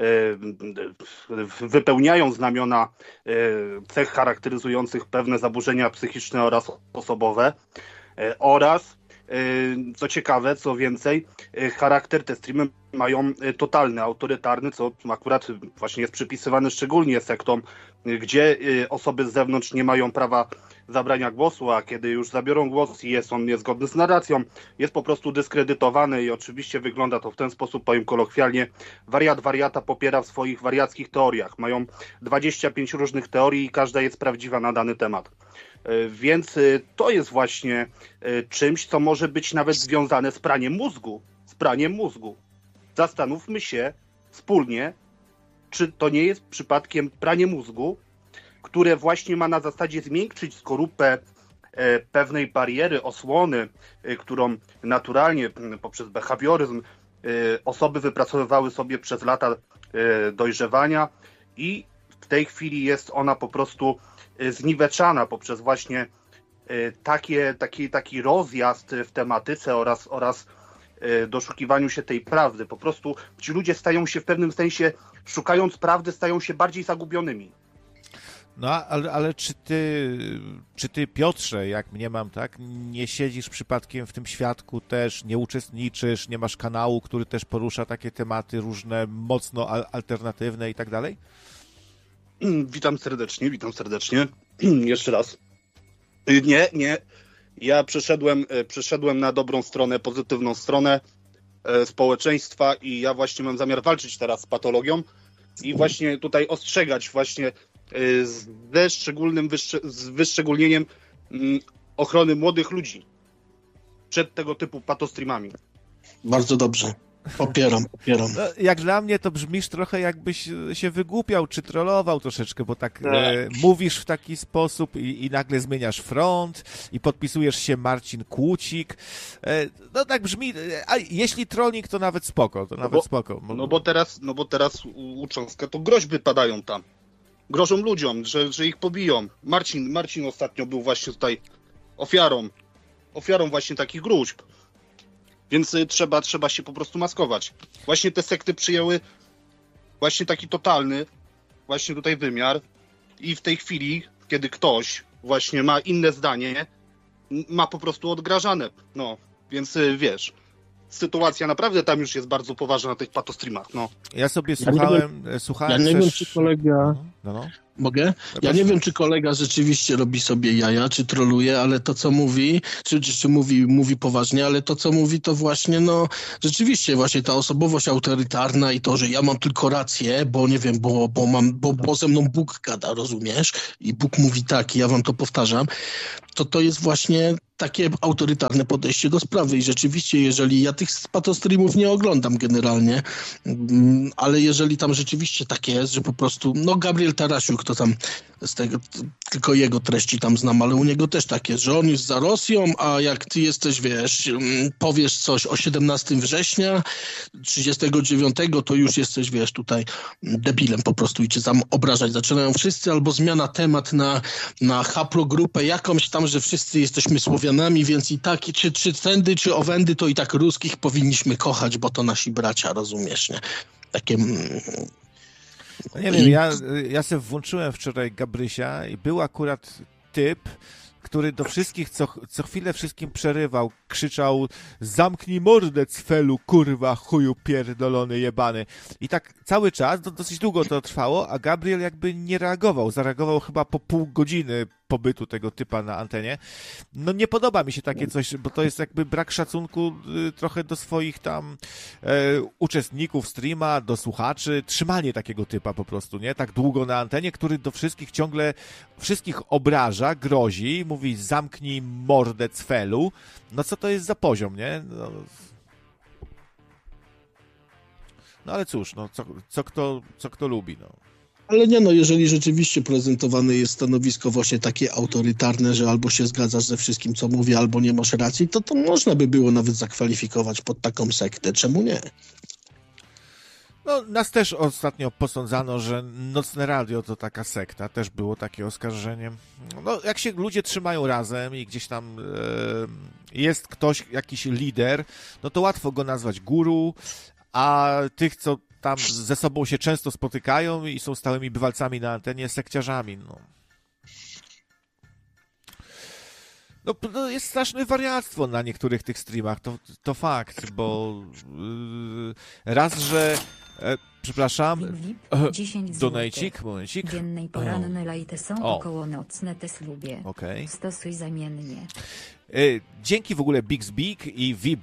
wypełniają znamiona cech charakteryzujących pewne zaburzenia psychiczne oraz osobowe oraz co ciekawe, co więcej, charakter te streamy mają totalny, autorytarny, co akurat właśnie jest przypisywane szczególnie sektom, gdzie osoby z zewnątrz nie mają prawa zabrania głosu, a kiedy już zabiorą głos i jest on niezgodny z narracją, jest po prostu dyskredytowany i oczywiście wygląda to w ten sposób, powiem kolokwialnie, wariat wariata popiera w swoich wariackich teoriach. Mają 25 różnych teorii i każda jest prawdziwa na dany temat. Więc to jest właśnie czymś, co może być nawet związane z praniem mózgu. Zastanówmy się wspólnie, czy to nie jest przypadkiem pranie mózgu, które właśnie ma na zasadzie zmiękczyć skorupę pewnej bariery, osłony, którą naturalnie poprzez behawioryzm osoby wypracowywały sobie przez lata dojrzewania i w tej chwili jest ona po prostu zniweczana poprzez właśnie taki rozjazd w tematyce oraz doszukiwaniu się tej prawdy. Po prostu ci ludzie stają się w pewnym sensie, szukając prawdy, stają się bardziej zagubionymi. No, ale czy ty, Piotrze, jak mniemam, tak, nie siedzisz przypadkiem w tym świadku też, nie uczestniczysz, nie masz kanału, który też porusza takie tematy różne, mocno alternatywne i tak dalej? Witam serdecznie. Jeszcze raz. Nie. Ja przeszedłem na dobrą stronę, pozytywną stronę społeczeństwa i ja właśnie mam zamiar walczyć teraz z patologią i właśnie tutaj ostrzegać właśnie z wyszczególnieniem ochrony młodych ludzi przed tego typu patostreamami. Bardzo dobrze. Popieram. No, jak dla mnie to brzmisz trochę jakbyś się wygłupiał czy trollował troszeczkę, bo tak mówisz w taki sposób i nagle zmieniasz front i podpisujesz się Marcin Kłócik. No tak brzmi, a jeśli trolling to nawet spoko, spoko. No bo teraz u Cząstka to groźby padają tam. Grożą ludziom, że ich pobiją. Marcin ostatnio był właśnie tutaj ofiarą właśnie takich gruźb. Więc trzeba się po prostu maskować. Właśnie te sekty przyjęły właśnie taki totalny właśnie tutaj wymiar i w tej chwili, kiedy ktoś właśnie ma inne zdanie, ma po prostu odgrażane. No, więc wiesz, sytuacja naprawdę tam już jest bardzo poważna na tych patostreamach, no. Ja sobie słuchałem Ja nie wiem, czy kolega... Mogę? Ja nie wiem, czy kolega rzeczywiście robi sobie jaja, czy troluje, ale to, co mówi, czy mówi poważnie, ale to, co mówi, to właśnie, no, rzeczywiście właśnie ta osobowość autorytarna i to, że ja mam tylko rację, bo nie wiem, bo ze mną Bóg gada, rozumiesz? I Bóg mówi tak, i ja wam to powtarzam, to jest właśnie takie autorytarne podejście do sprawy i rzeczywiście, jeżeli ja tych patostreamów nie oglądam generalnie, ale jeżeli tam rzeczywiście tak jest, że po prostu, no Gabriel Tarasiuk to tam z tego, tylko jego treści tam znam, ale u niego też tak jest, że on jest za Rosją, a jak ty jesteś, wiesz, powiesz coś o 17 września 39, to już jesteś, wiesz, tutaj debilem po prostu i cię tam obrażać zaczynają wszyscy, albo zmiana temat na haplogrupę jakąś tam, że wszyscy jesteśmy Słowianami, więc i tak, czy tędy, czy owędy, to i tak ruskich powinniśmy kochać, bo to nasi bracia, rozumiesz, nie? Takie... No nie wiem, ja sobie włączyłem wczoraj Gabrysia i był akurat typ, który do wszystkich co chwilę wszystkim przerywał, krzyczał: zamknij mordę, cfelu, kurwa, chuju pierdolony jebany. I tak cały czas, dosyć długo to trwało, a Gabriel jakby nie reagował. Zareagował chyba po pół godziny pobytu tego typa na antenie. No nie podoba mi się takie coś, bo to jest jakby brak szacunku trochę do swoich tam uczestników streama, do słuchaczy. Trzymanie takiego typa po prostu, nie? Tak długo na antenie, który do wszystkich ciągle wszystkich obraża, grozi, mówi: zamknij mordę, cfelu. No co to jest za poziom, nie? No ale cóż, no co kto lubi, no. Ale nie, no jeżeli rzeczywiście prezentowane jest stanowisko właśnie takie autorytarne, że albo się zgadzasz ze wszystkim, co mówię, albo nie masz racji, to można by było nawet zakwalifikować pod taką sektę. Czemu nie? No, nas też ostatnio posądzano, że Nocne Radio to taka sekta. Też było takie oskarżenie. No, jak się ludzie trzymają razem i gdzieś tam jest ktoś, jakiś lider, no to łatwo go nazwać guru, a tych, co tam ze sobą się często spotykają i są stałymi bywalcami na antenie, sekciarzami, no. No, jest straszne wariactwo na niektórych tych streamach, to fakt, bo raz, że przepraszam, donajcik, momencik. Dziennej poranne lajty są około nocne, też lubię. Okay. Stosuj zamiennie. Dzięki w ogóle Big i VIP,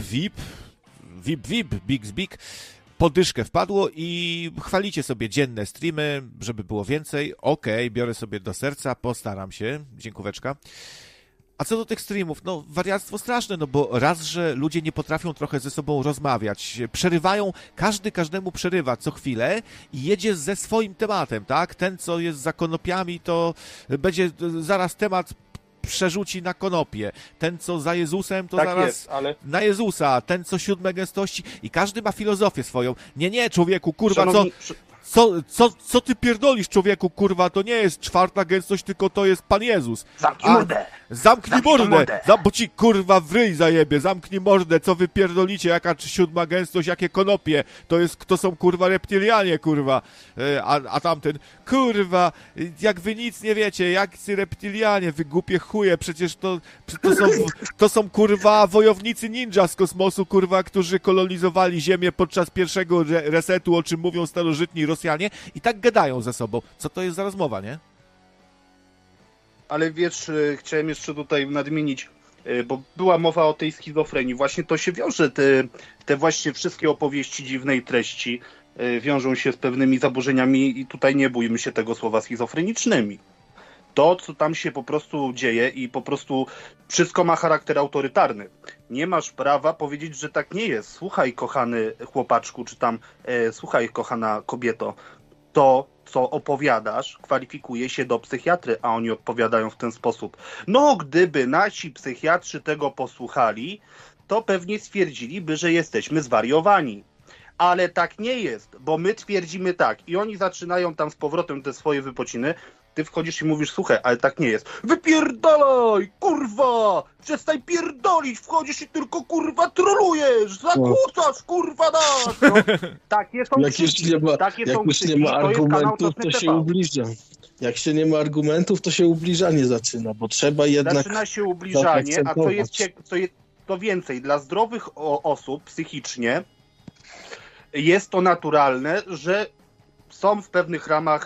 Big. Podyszkę wpadło i chwalicie sobie dzienne streamy, żeby było więcej. Okej, biorę sobie do serca, postaram się. Dziękóweczka. A co do tych streamów, no wariactwo straszne, no bo raz, że ludzie nie potrafią trochę ze sobą rozmawiać, przerywają, każdy każdemu przerywa co chwilę i jedzie ze swoim tematem, tak? Ten, co jest za konopiami, to będzie zaraz temat przerzuci na konopie. Ten, co za Jezusem, to tak zaraz jest, ale... na Jezusa. Ten, co 7 gęstości. I każdy ma filozofię swoją. Nie, człowieku, kurwa, Szanowni... Co ty pierdolisz, człowieku, kurwa, to nie jest 4 gęstość, tylko to jest Pan Jezus. Zamknij mordę! Zamknij mordę! Bo ci, kurwa, w ryj zajebie, zamknij mordę, co wy pierdolicie, jaka 7 gęstość, jakie konopie, to są, kurwa, reptilianie, kurwa, a tamten, kurwa, jak wy nic nie wiecie, jak ci reptilianie, wy głupie chuje, przecież to są, kurwa, wojownicy ninja z kosmosu, kurwa, którzy kolonizowali Ziemię podczas pierwszego resetu, o czym mówią starożytni Rosjanie i tak gadają ze sobą. Co to jest za rozmowa, nie? Ale wiesz, chciałem jeszcze tutaj nadmienić, bo była mowa o tej schizofrenii. Właśnie to się wiąże, te właśnie wszystkie opowieści dziwnej treści wiążą się z pewnymi zaburzeniami i tutaj nie bójmy się tego słowa schizofrenicznymi. To, co tam się po prostu dzieje i po prostu wszystko ma charakter autorytarny. Nie masz prawa powiedzieć, że tak nie jest. Słuchaj, kochany chłopaczku, czy tam słuchaj, kochana kobieto, to, co opowiadasz, kwalifikuje się do psychiatry, a oni odpowiadają w ten sposób. No, gdyby nasi psychiatrzy tego posłuchali, to pewnie stwierdziliby, że jesteśmy zwariowani. Ale tak nie jest, bo my twierdzimy tak i oni zaczynają tam z powrotem te swoje wypociny. Ty wchodzisz i mówisz: słuchaj, ale tak nie jest. Wypierdalaj, kurwa! Przestań pierdolić, wchodzisz i tylko, kurwa, trolujesz! Zakłócasz, kurwa, nas! No, takie są krzyki. Jak już nie ma argumentów, to się ubliża. Jak się nie ma argumentów, to się ubliżanie zaczyna, bo trzeba jednak... Zaczyna się ubliżanie, a to więcej, dla zdrowych osób psychicznie jest to naturalne, że są w pewnych ramach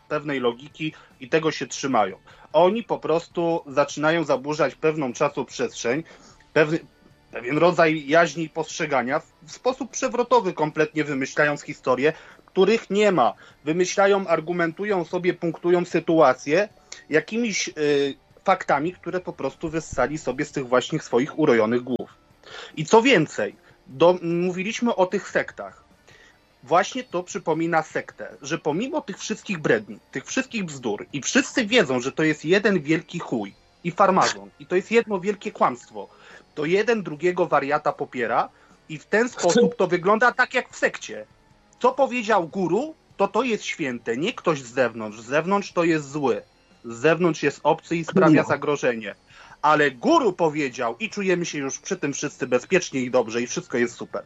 pewnej logiki i tego się trzymają. Oni po prostu zaczynają zaburzać pewną czasoprzestrzeń, pewien rodzaj jaźni i postrzegania w sposób przewrotowy, kompletnie wymyślając historie, których nie ma. Wymyślają, argumentują sobie, punktują sytuację jakimiś faktami, które po prostu wyssali sobie z tych właśnie swoich urojonych głów. I co więcej, mówiliśmy o tych sektach. Właśnie to przypomina sektę, że pomimo tych wszystkich bredni, tych wszystkich bzdur i wszyscy wiedzą, że to jest jeden wielki chuj i farmazon i to jest jedno wielkie kłamstwo, to jeden drugiego wariata popiera i w ten sposób to wygląda tak jak w sekcie. Co powiedział guru, to jest święte, nie ktoś z zewnątrz. Z zewnątrz to jest zły. Z zewnątrz jest obcy i sprawia zagrożenie. Ale guru powiedział i czujemy się już przy tym wszyscy bezpiecznie i dobrze i wszystko jest super.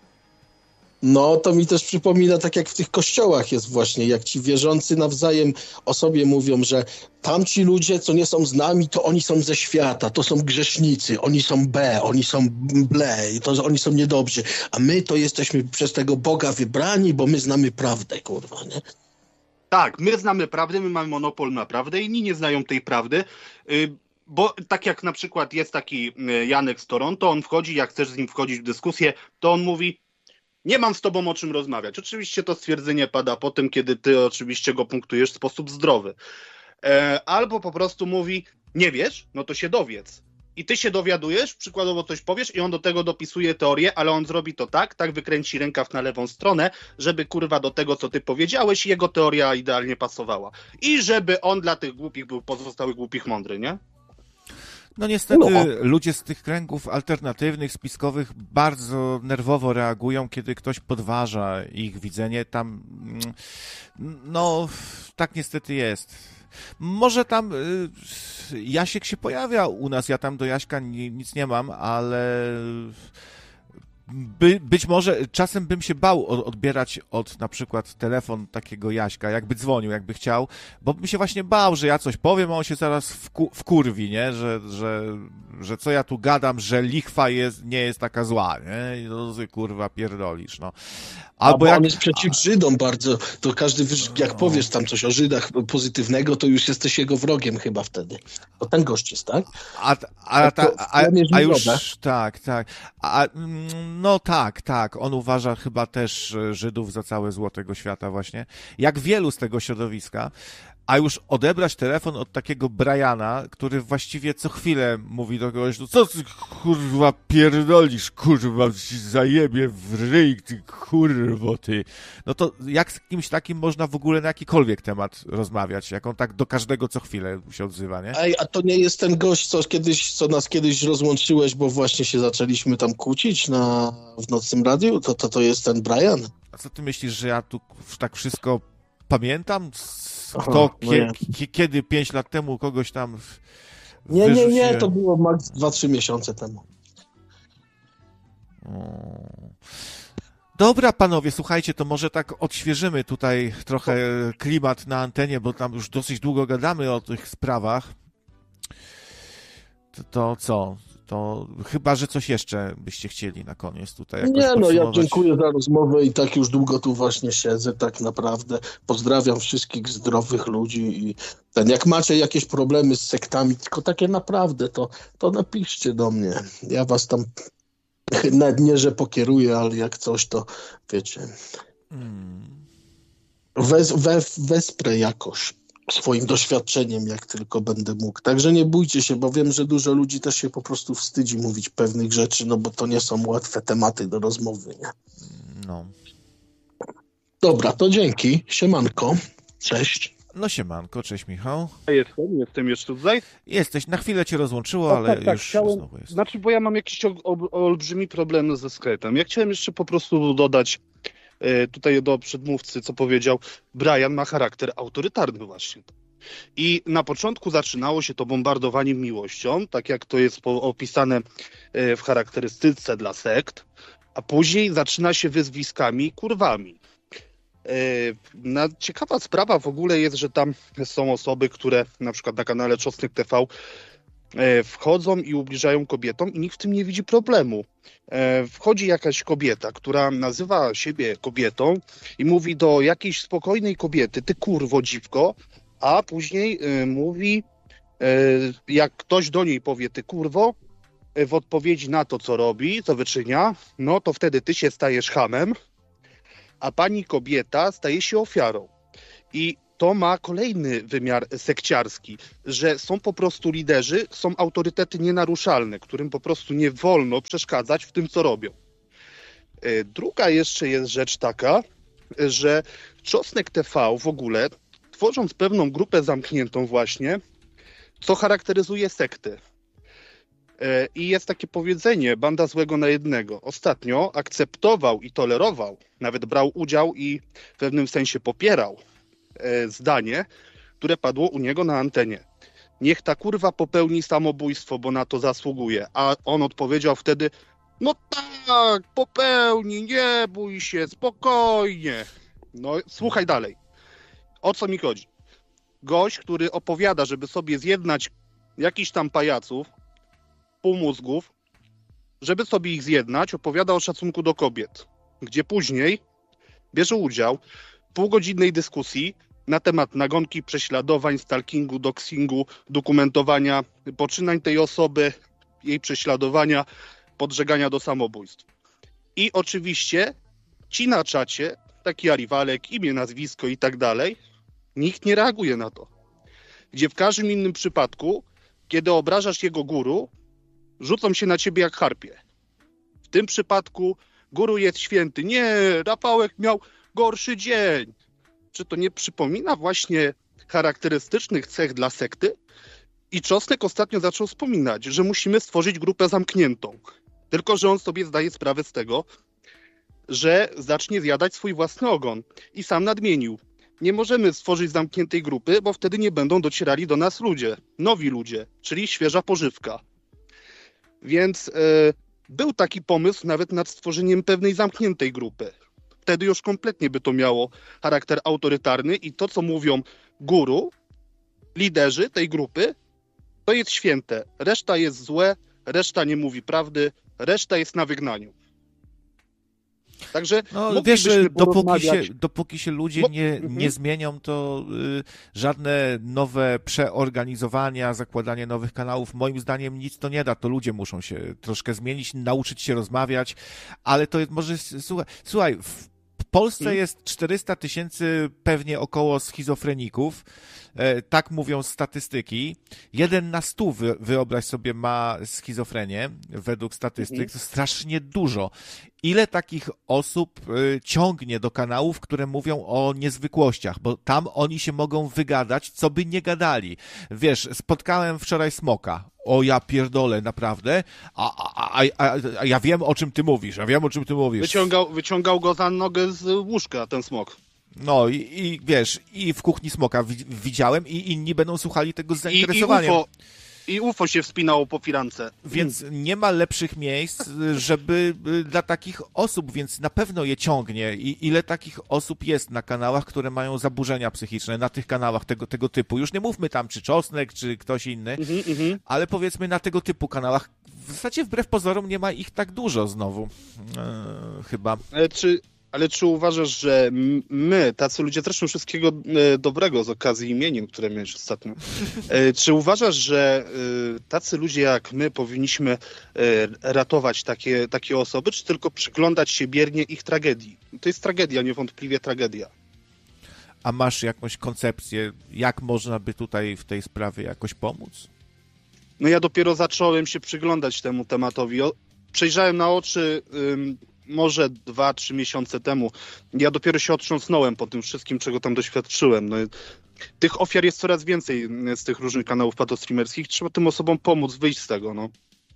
No, to mi też przypomina, tak jak w tych kościołach jest właśnie, jak ci wierzący nawzajem o sobie mówią, że tamci ludzie, co nie są z nami, to oni są ze świata, to są grzesznicy, oni są B, oni są ble, to oni są niedobrzy, a my to jesteśmy przez tego Boga wybrani, bo my znamy prawdę, kurwa, nie? Tak, my znamy prawdę, my mamy monopol na prawdę, inni nie znają tej prawdy, bo tak jak na przykład jest taki Janek z Toronto, on wchodzi, jak chcesz z nim wchodzić w dyskusję, to on mówi: nie mam z tobą o czym rozmawiać. Oczywiście to stwierdzenie pada po tym, kiedy ty oczywiście go punktujesz w sposób zdrowy. Albo po prostu mówi: nie wiesz, no to się dowiedz. I ty się dowiadujesz, przykładowo coś powiesz i on do tego dopisuje teorię, ale on zrobi to tak wykręci rękaw na lewą stronę, żeby kurwa do tego, co ty powiedziałeś, jego teoria idealnie pasowała. I żeby on dla tych głupich był pozostałych głupich mądry, nie? No niestety ludzie z tych kręgów alternatywnych, spiskowych bardzo nerwowo reagują, kiedy ktoś podważa ich widzenie. Tam, no, tak niestety jest. Może tam Jasiek się pojawia u nas, ja tam do Jaśka nic nie mam, ale być może czasem bym się bał odbierać od na przykład telefon takiego Jaśka, jakby dzwonił, jakby chciał, bo bym się właśnie bał, że ja coś powiem, a on się zaraz wkurwi, nie? Że co ja tu gadam, że lichwa nie jest taka zła, nie? I no, kurwa, pierdolisz, no. Albo jak on jest przeciw Żydom bardzo, to każdy, jak powiesz tam coś o Żydach pozytywnego, to już jesteś jego wrogiem chyba wtedy. Bo ten gość jest, tak? A już, tak. No tak. On uważa chyba też Żydów za całe zło tego świata właśnie. Jak wielu z tego środowiska. A już odebrać telefon od takiego Briana, który właściwie co chwilę mówi do kogoś: no co ty kurwa pierdolisz, kurwa, ci zajebie w ryj, ty kurwo ty. No to jak z kimś takim można w ogóle na jakikolwiek temat rozmawiać, jak on tak do każdego co chwilę się odzywa, nie? Ej, a to nie jest ten gość, co nas kiedyś rozłączyłeś, bo właśnie się zaczęliśmy tam kłócić w Nocnym Radiu? To jest ten Brian? A co ty myślisz, że ja tu tak wszystko pamiętam? Kiedy 5 lat temu kogoś tam Nie, to było max 2-3 miesiące temu. Dobra, panowie, słuchajcie, to może tak odświeżymy tutaj trochę klimat na antenie, bo tam już dosyć długo gadamy o tych sprawach. To co? To chyba, że coś jeszcze byście chcieli na koniec tutaj jakoś podsumować. Ja dziękuję za rozmowę i tak już długo tu właśnie siedzę, tak naprawdę. Pozdrawiam wszystkich zdrowych ludzi i jak macie jakieś problemy z sektami, tylko takie naprawdę, to napiszcie do mnie. Ja was tam nawet nie, że pokieruję, ale jak coś, to wiecie, wesprę jakoś swoim doświadczeniem, jak tylko będę mógł. Także nie bójcie się, bo wiem, że dużo ludzi też się po prostu wstydzi mówić pewnych rzeczy, no bo to nie są łatwe tematy do rozmowy, nie? No. Dobra, to dzięki. Siemanko. Cześć. No siemanko, cześć Michał. Jestem jeszcze tutaj. Jesteś, na chwilę cię rozłączyło, ale już znowu jest. Znaczy, bo ja mam jakiś olbrzymi problem ze Skype'em. Ja chciałem jeszcze po prostu dodać tutaj do przedmówcy, co powiedział. Brian ma charakter autorytarny właśnie. I na początku zaczynało się to bombardowaniem miłością, tak jak to jest opisane w charakterystyce dla sekt, a później zaczyna się wyzwiskami i kurwami. Ciekawa sprawa w ogóle jest, że tam są osoby, które na przykład na kanale Czosnek TV wchodzą i ubliżają kobietom i nikt w tym nie widzi problemu. Wchodzi jakaś kobieta, która nazywa siebie kobietą i mówi do jakiejś spokojnej kobiety, ty kurwo dziwko, a później mówi, jak ktoś do niej powie, ty kurwo, w odpowiedzi na to, co robi, co wyczynia, no to wtedy ty się stajesz chamem, a pani kobieta staje się ofiarą. I to ma kolejny wymiar sekciarski, że są po prostu liderzy, są autorytety nienaruszalne, którym po prostu nie wolno przeszkadzać w tym, co robią. Druga jeszcze jest rzecz taka, że Czosnek TV w ogóle, tworząc pewną grupę zamkniętą właśnie, co charakteryzuje sekty. I jest takie powiedzenie, banda złego na jednego. Ostatnio akceptował i tolerował, nawet brał udział i w pewnym sensie popierał zdanie, które padło u niego na antenie. Niech ta kurwa popełni samobójstwo, bo na to zasługuje. A on odpowiedział wtedy, no tak, popełni, nie bój się, spokojnie. No słuchaj dalej. O co mi chodzi? Gość, który opowiada, żeby sobie zjednać jakichś tam pajaców, półmózgów, żeby sobie ich zjednać, opowiada o szacunku do kobiet, gdzie później bierze udział w półgodzinnej dyskusji na temat nagonki, prześladowań, stalkingu, doxingu, dokumentowania poczynań tej osoby, jej prześladowania, podżegania do samobójstw. I oczywiście ci na czacie, taki Ariwalek, imię, nazwisko i tak dalej, nikt nie reaguje na to. Gdzie w każdym innym przypadku, kiedy obrażasz jego guru, rzucą się na ciebie jak harpie. W tym przypadku guru jest święty. Nie, Rafałek miał gorszy dzień. Czy to nie przypomina właśnie charakterystycznych cech dla sekty? I Czosnek ostatnio zaczął wspominać, że musimy stworzyć grupę zamkniętą. Tylko że on sobie zdaje sprawę z tego, że zacznie zjadać swój własny ogon. I sam nadmienił. Nie możemy stworzyć zamkniętej grupy, bo wtedy nie będą docierali do nas ludzie. Nowi ludzie, czyli świeża pożywka. Więc był taki pomysł nawet nad stworzeniem pewnej zamkniętej grupy. Wtedy już kompletnie by to miało charakter autorytarny i to, co mówią guru, liderzy tej grupy, to jest święte. Reszta jest złe, reszta nie mówi prawdy, reszta jest na wygnaniu. Także no, wiesz, dopóki się ludzie nie zmienią, to żadne nowe przeorganizowania, zakładanie nowych kanałów, moim zdaniem nic to nie da. To ludzie muszą się troszkę zmienić, nauczyć się rozmawiać, ale to jest może... Słuchaj, w Polsce jest 400 000 pewnie około schizofreników, tak mówią statystyki. 1 na 100, wyobraź sobie, ma schizofrenię według statystyk, to strasznie dużo. Ile takich osób ciągnie do kanałów, które mówią o niezwykłościach, bo tam oni się mogą wygadać, co by nie gadali. Wiesz, spotkałem wczoraj smoka. O ja pierdolę, naprawdę? A ja wiem, o czym ty mówisz. Wyciągał go za nogę z łóżka, ten smok. No i wiesz, i w kuchni smoka widziałem i inni będą słuchali tego z zainteresowaniem. I UFO się wspinało po firance. Więc nie ma lepszych miejsc, żeby dla takich osób, więc na pewno je ciągnie. I ile takich osób jest na kanałach, które mają zaburzenia psychiczne, na tych kanałach tego typu. Już nie mówmy tam, czy Czosnek, czy ktoś inny, ale powiedzmy na tego typu kanałach. W zasadzie wbrew pozorom nie ma ich tak dużo znowu. Chyba. Ale czy uważasz, że my, tacy ludzie, zresztą wszystkiego dobrego z okazji imienin, które miałeś ostatnio, czy uważasz, że tacy ludzie jak my powinniśmy ratować takie osoby, czy tylko przyglądać się biernie ich tragedii? To jest tragedia, niewątpliwie tragedia. A masz jakąś koncepcję, jak można by tutaj w tej sprawie jakoś pomóc? No ja dopiero zacząłem się przyglądać temu tematowi. Przejrzałem na oczy... może 2-3 miesiące temu. Ja dopiero się otrząsnąłem po tym wszystkim, czego tam doświadczyłem. No, tych ofiar jest coraz więcej z tych różnych kanałów patostreamerskich. Trzeba tym osobom pomóc wyjść z tego. No.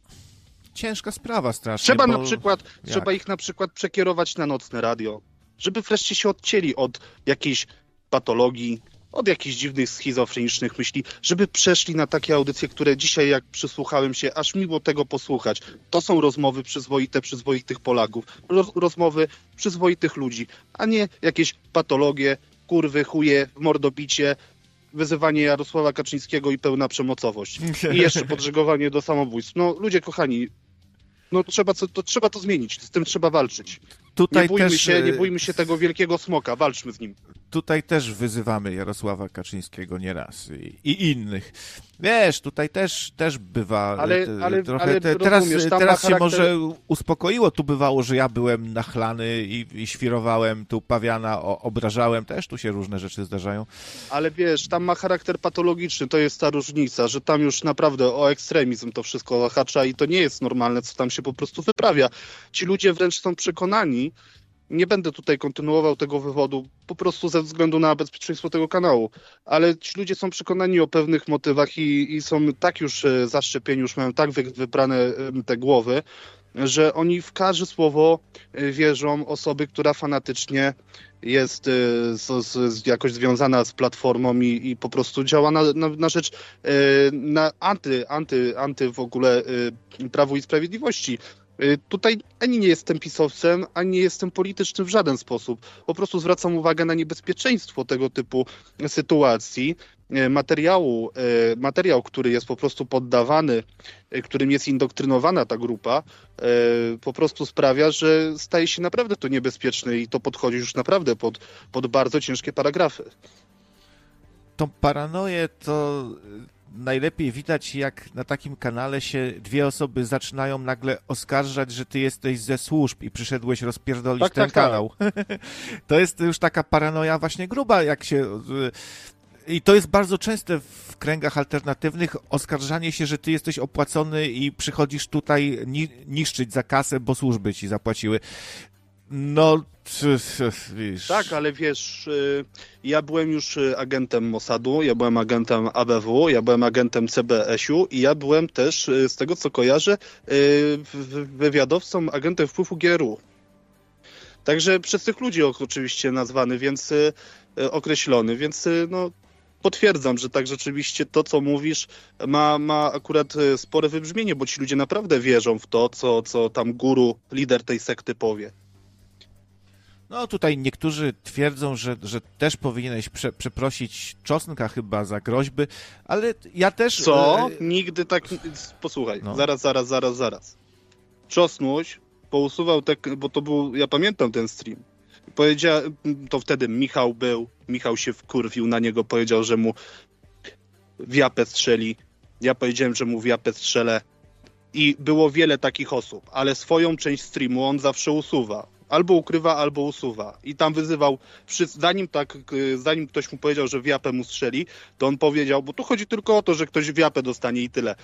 Ciężka sprawa strasznie. Trzeba ich na przykład przekierować na nocne radio, żeby wreszcie się odcięli od jakiejś patologii, od jakichś dziwnych schizofrenicznych myśli, żeby przeszli na takie audycje, które dzisiaj, jak przysłuchałem się, aż miło tego posłuchać. To są rozmowy przyzwoitych Polaków, rozmowy przyzwoitych ludzi, a nie jakieś patologie, kurwy, chuje, mordobicie, wyzywanie Jarosława Kaczyńskiego i pełna przemocowość. I jeszcze podżegowanie do samobójstw. No ludzie kochani, no trzeba to zmienić, z tym trzeba walczyć. Tutaj nie bójmy się tego wielkiego smoka, walczmy z nim. Tutaj też wyzywamy Jarosława Kaczyńskiego nieraz i innych. Wiesz, tutaj też bywa trochę... Teraz się może uspokoiło, tu bywało, że ja byłem nachlany i świrowałem tu pawiana, obrażałem, też tu się różne rzeczy zdarzają. Ale wiesz, tam ma charakter patologiczny, to jest ta różnica, że tam już naprawdę o ekstremizm to wszystko zahacza i to nie jest normalne, co tam się po prostu wyprawia. Ci ludzie wręcz są przekonani, nie będę tutaj kontynuował tego wywodu, po prostu ze względu na bezpieczeństwo tego kanału, ale ci ludzie są przekonani o pewnych motywach i są tak już zaszczepieni, już mają tak wyprane te głowy, że oni w każde słowo wierzą osoby, która fanatycznie jest jakoś związana z Platformą i po prostu działa na rzecz anty w ogóle Prawu i Sprawiedliwości. Tutaj ani nie jestem pisowcem, ani nie jestem politycznym w żaden sposób. Po prostu zwracam uwagę na niebezpieczeństwo tego typu sytuacji. Materiał, który jest po prostu poddawany, którym jest indoktrynowana ta grupa, po prostu sprawia, że staje się naprawdę to niebezpieczne i to podchodzi już naprawdę pod bardzo ciężkie paragrafy. Tą paranoję to najlepiej widać, jak na takim kanale się dwie osoby zaczynają nagle oskarżać, że ty jesteś ze służb i przyszedłeś rozpierdolić ten kanał. To jest już taka paranoja właśnie gruba, jak się... I to jest bardzo częste w kręgach alternatywnych, oskarżanie się, że ty jesteś opłacony i przychodzisz tutaj niszczyć za kasę, bo służby ci zapłaciły. No, wiesz... Tak, ale wiesz, ja byłem już agentem Mossadu, ja byłem agentem ABW, ja byłem agentem CBS-u i ja byłem też, z tego co kojarzę, wywiadowcą, agentem wpływu GRU. Także przez tych ludzi oczywiście nazwany, więc określony, więc no potwierdzam, że tak rzeczywiście to, co mówisz, ma akurat spore wybrzmienie, bo ci ludzie naprawdę wierzą w to, co tam guru, lider tej sekty powie. No tutaj niektórzy twierdzą, że też powinieneś przeprosić Czosnka chyba za groźby, ale ja też... Co? Nigdy tak... Posłuchaj, no. Zaraz. Czosnuś pousuwał bo to był, ja pamiętam ten stream, to wtedy Michał się wkurwił na niego, powiedział, że mu w japę strzeli, ja powiedziałem, że mu w japę strzelę i było wiele takich osób, ale swoją część streamu on zawsze usuwa. Albo ukrywa, albo usuwa. I tam wyzywał, zanim ktoś mu powiedział, że w japę mu strzeli, to on powiedział, bo tu chodzi tylko o to, że ktoś w japę dostanie i tyle,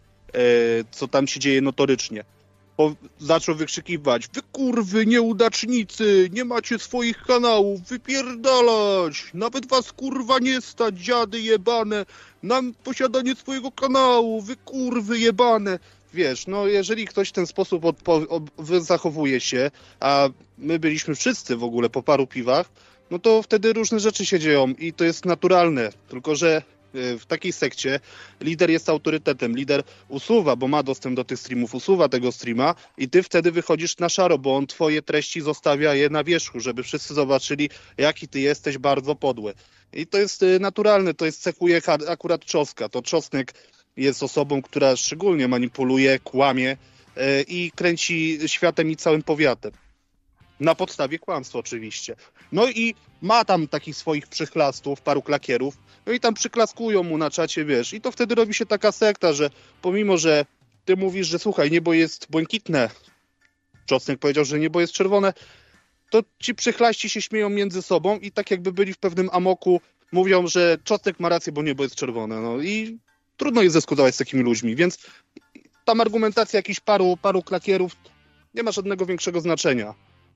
co tam się dzieje notorycznie. Zaczął wykrzykiwać, wy kurwy nieudacznicy, nie macie swoich kanałów, wypierdalać, nawet was kurwa nie stać, dziady jebane, na posiadanie swojego kanału, wy kurwy jebane. Wiesz, no jeżeli ktoś w ten sposób zachowuje się, a my byliśmy wszyscy w ogóle po paru piwach, no to wtedy różne rzeczy się dzieją i to jest naturalne, tylko że w takiej sekcie lider jest autorytetem, lider usuwa, bo ma dostęp do tych streamów, usuwa tego streama i ty wtedy wychodzisz na szaro, bo on twoje treści zostawia je na wierzchu, żeby wszyscy zobaczyli, jaki ty jesteś bardzo podły. I to jest naturalne, to jest cechuje akurat Czosnka, to Czosnek jest osobą, która szczególnie manipuluje, kłamie i kręci światem i całym powiatem. Na podstawie kłamstwa oczywiście. No i ma tam takich swoich przychlastów, paru klakierów, no i tam przyklaskują mu na czacie, wiesz. I to wtedy robi się taka sekta, że pomimo, że ty mówisz, że słuchaj, niebo jest błękitne, Czosnek powiedział, że niebo jest czerwone, to ci przychlaści się śmieją między sobą i tak jakby byli w pewnym amoku, mówią, że Czosnek ma rację, bo niebo jest czerwone. No i trudno jest dyskutować z takimi ludźmi, więc tam argumentacja jakichś paru klakierów nie ma żadnego większego znaczenia.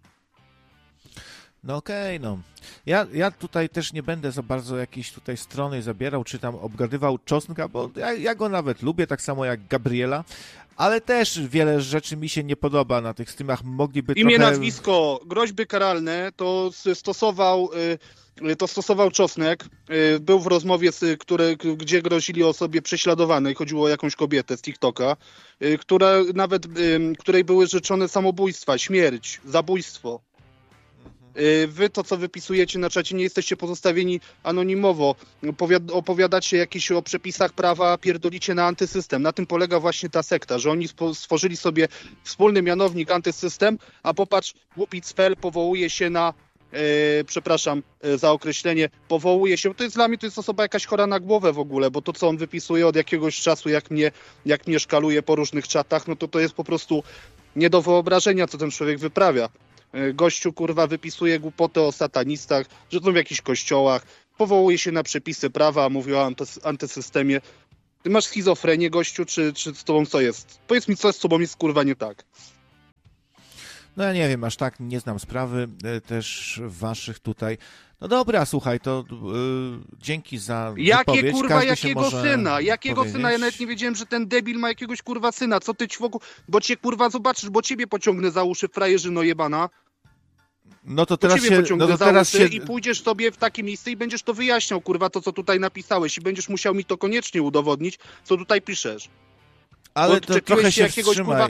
No okej, no. Ja tutaj też nie będę za bardzo jakiejś tutaj strony zabierał, czy tam obgadywał Czosnka, bo ja go nawet lubię, tak samo jak Gabriela, ale też wiele rzeczy mi się nie podoba na tych streamach. Mogliby imię, trochę... nazwisko, groźby karalne to stosował Czosnek. Był w rozmowie, gdzie grozili osobie prześladowanej, chodziło o jakąś kobietę z TikToka, której były życzone samobójstwa, śmierć, zabójstwo. Wy to, co wypisujecie na czacie, nie jesteście pozostawieni anonimowo. Opowiadacie jakieś o przepisach prawa, pierdolicie na antysystem. Na tym polega właśnie ta sekta, że oni stworzyli sobie wspólny mianownik antysystem, a popatrz, Łupic.pl powołuje się na przepraszam za określenie, powołuje się, dla mnie to jest osoba jakaś chora na głowę w ogóle, bo to, co on wypisuje od jakiegoś czasu, jak mnie szkaluje po różnych czatach, no to jest po prostu nie do wyobrażenia, co ten człowiek wyprawia. Gościu, kurwa, wypisuje głupoty o satanistach, że są w jakichś kościołach, powołuje się na przepisy prawa, mówi o antysystemie. Ty masz schizofrenię, gościu, czy z tobą co jest? Powiedz mi, co z tobą jest, kurwa, nie tak. No ja nie wiem, aż tak nie znam sprawy też waszych tutaj. No dobra, słuchaj, to dzięki za wypowiedź. Kurwa, każdy jakiego syna? Jakiego powiedzieć. syna? Ja nawet nie wiedziałem, że ten debil ma jakiegoś, kurwa, syna. Co ty ćwoku? Bo cię, kurwa, zobaczysz, bo ciebie pociągnę za uszy, frajerzyno jebana. No to teraz się... No to teraz się... I pójdziesz sobie w takie miejsce i będziesz to wyjaśniał, kurwa, to, co tutaj napisałeś. I będziesz musiał mi to koniecznie udowodnić, co tutaj piszesz. Ale to trochę się wstrzymaj,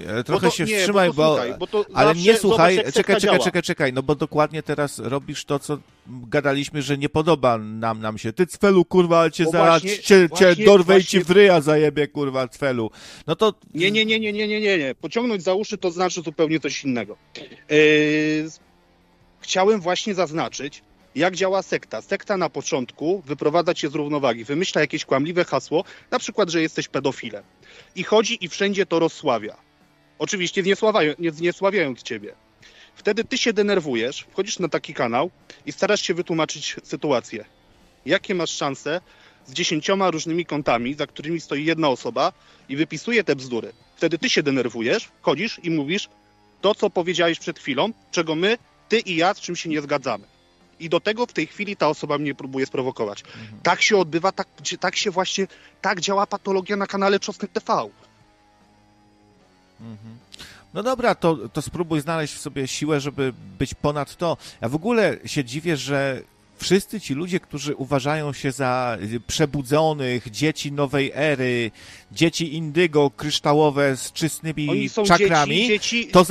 ale nie słuchaj, czekaj, no bo dokładnie teraz robisz to, co gadaliśmy, że nie podoba nam się. Ty, Cfelu, kurwa, ale cię zaraz cię dorwę i ci w ryja zajebie, kurwa, Cfelu. No to... Nie. Pociągnąć za uszy to znaczy zupełnie coś innego. Chciałem właśnie zaznaczyć, jak działa sekta. Sekta na początku wyprowadza cię z równowagi, wymyśla jakieś kłamliwe hasło, na przykład, że jesteś pedofilem. I chodzi i wszędzie to rozsławia. Oczywiście nie zniesławiając ciebie. Wtedy ty się denerwujesz, wchodzisz na taki kanał i starasz się wytłumaczyć sytuację. Jakie masz szanse z 10 różnymi kontami, za którymi stoi jedna osoba i wypisuje te bzdury. Wtedy ty się denerwujesz, wchodzisz i mówisz to, co powiedziałeś przed chwilą, czego my, ty i ja, z czym się nie zgadzamy. I do tego w tej chwili ta osoba mnie próbuje sprowokować. Tak się odbywa, tak działa patologia na kanale Czosnek TV. No dobra, to spróbuj znaleźć w sobie siłę, żeby być ponad to. Ja w ogóle się dziwię, że wszyscy ci ludzie, którzy uważają się za przebudzonych, dzieci nowej ery, dzieci indygo, kryształowe z czystnymi czakrami, to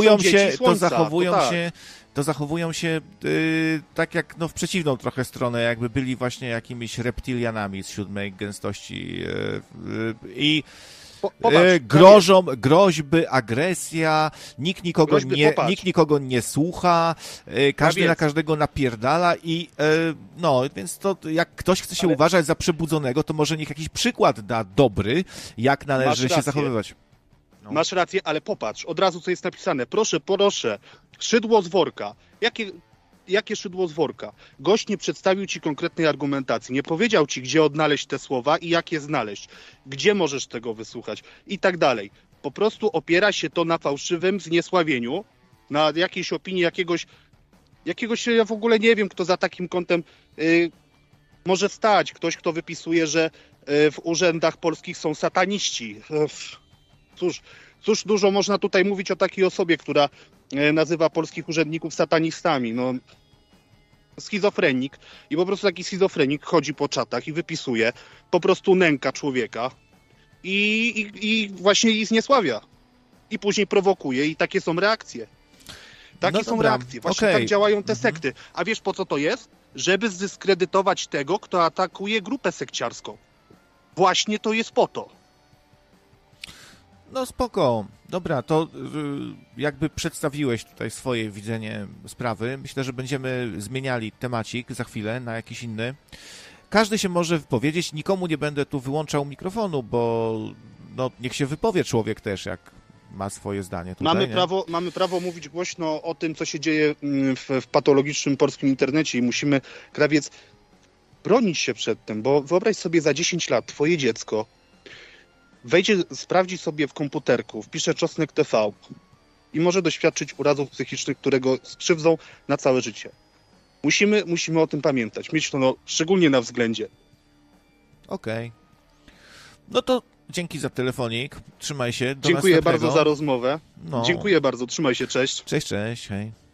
zachowują się tak jak w przeciwną trochę stronę, jakby byli właśnie jakimiś reptilianami z 7 gęstości i groźby, agresja, nikt nikogo nie słucha, każdy na każdego napierdala i więc to jak ktoś chce się uważać za przebudzonego, to może niech jakiś przykład da dobry, jak należy się zachowywać. No. Masz rację, ale popatrz, od razu co jest napisane. Proszę, szydło z worka. Jakie szydło z worka? Gość nie przedstawił ci konkretnej argumentacji, nie powiedział ci, gdzie odnaleźć te słowa i jak je znaleźć, gdzie możesz tego wysłuchać i tak dalej. Po prostu opiera się to na fałszywym zniesławieniu, na jakiejś opinii jakiegoś, ja w ogóle nie wiem, kto za takim kątem może stać. Ktoś, kto wypisuje, że w urzędach polskich są sataniści. Cóż dużo można tutaj mówić o takiej osobie, która nazywa polskich urzędników satanistami. No, schizofrenik. I po prostu taki schizofrenik chodzi po czatach i wypisuje, po prostu nęka człowieka i właśnie ich zniesławia. I później prowokuje i takie są reakcje. Reakcje. Właśnie tak działają te sekty. A wiesz, po co to jest? Żeby zdyskredytować tego, kto atakuje grupę sekciarską. Właśnie to jest po to. No spoko. Dobra, to jakby przedstawiłeś tutaj swoje widzenie sprawy. Myślę, że będziemy zmieniali temacik za chwilę na jakiś inny. Każdy się może wypowiedzieć, nikomu nie będę tu wyłączał mikrofonu, bo niech się wypowie człowiek też, jak ma swoje zdanie tutaj. Mamy prawo mówić głośno o tym, co się dzieje w patologicznym polskim internecie i musimy, krawiec, bronić się przed tym, bo wyobraź sobie za 10 lat twoje dziecko wejdzie, sprawdzi sobie w komputerku, wpisze Czosnek TV i może doświadczyć urazów psychicznych, które go skrzywdzą na całe życie. Musimy o tym pamiętać, mieć to szczególnie na względzie. Okej. No to dzięki za telefonik, trzymaj się. Dziękuję bardzo za rozmowę. Dziękuję bardzo, trzymaj się, cześć. Cześć, hej.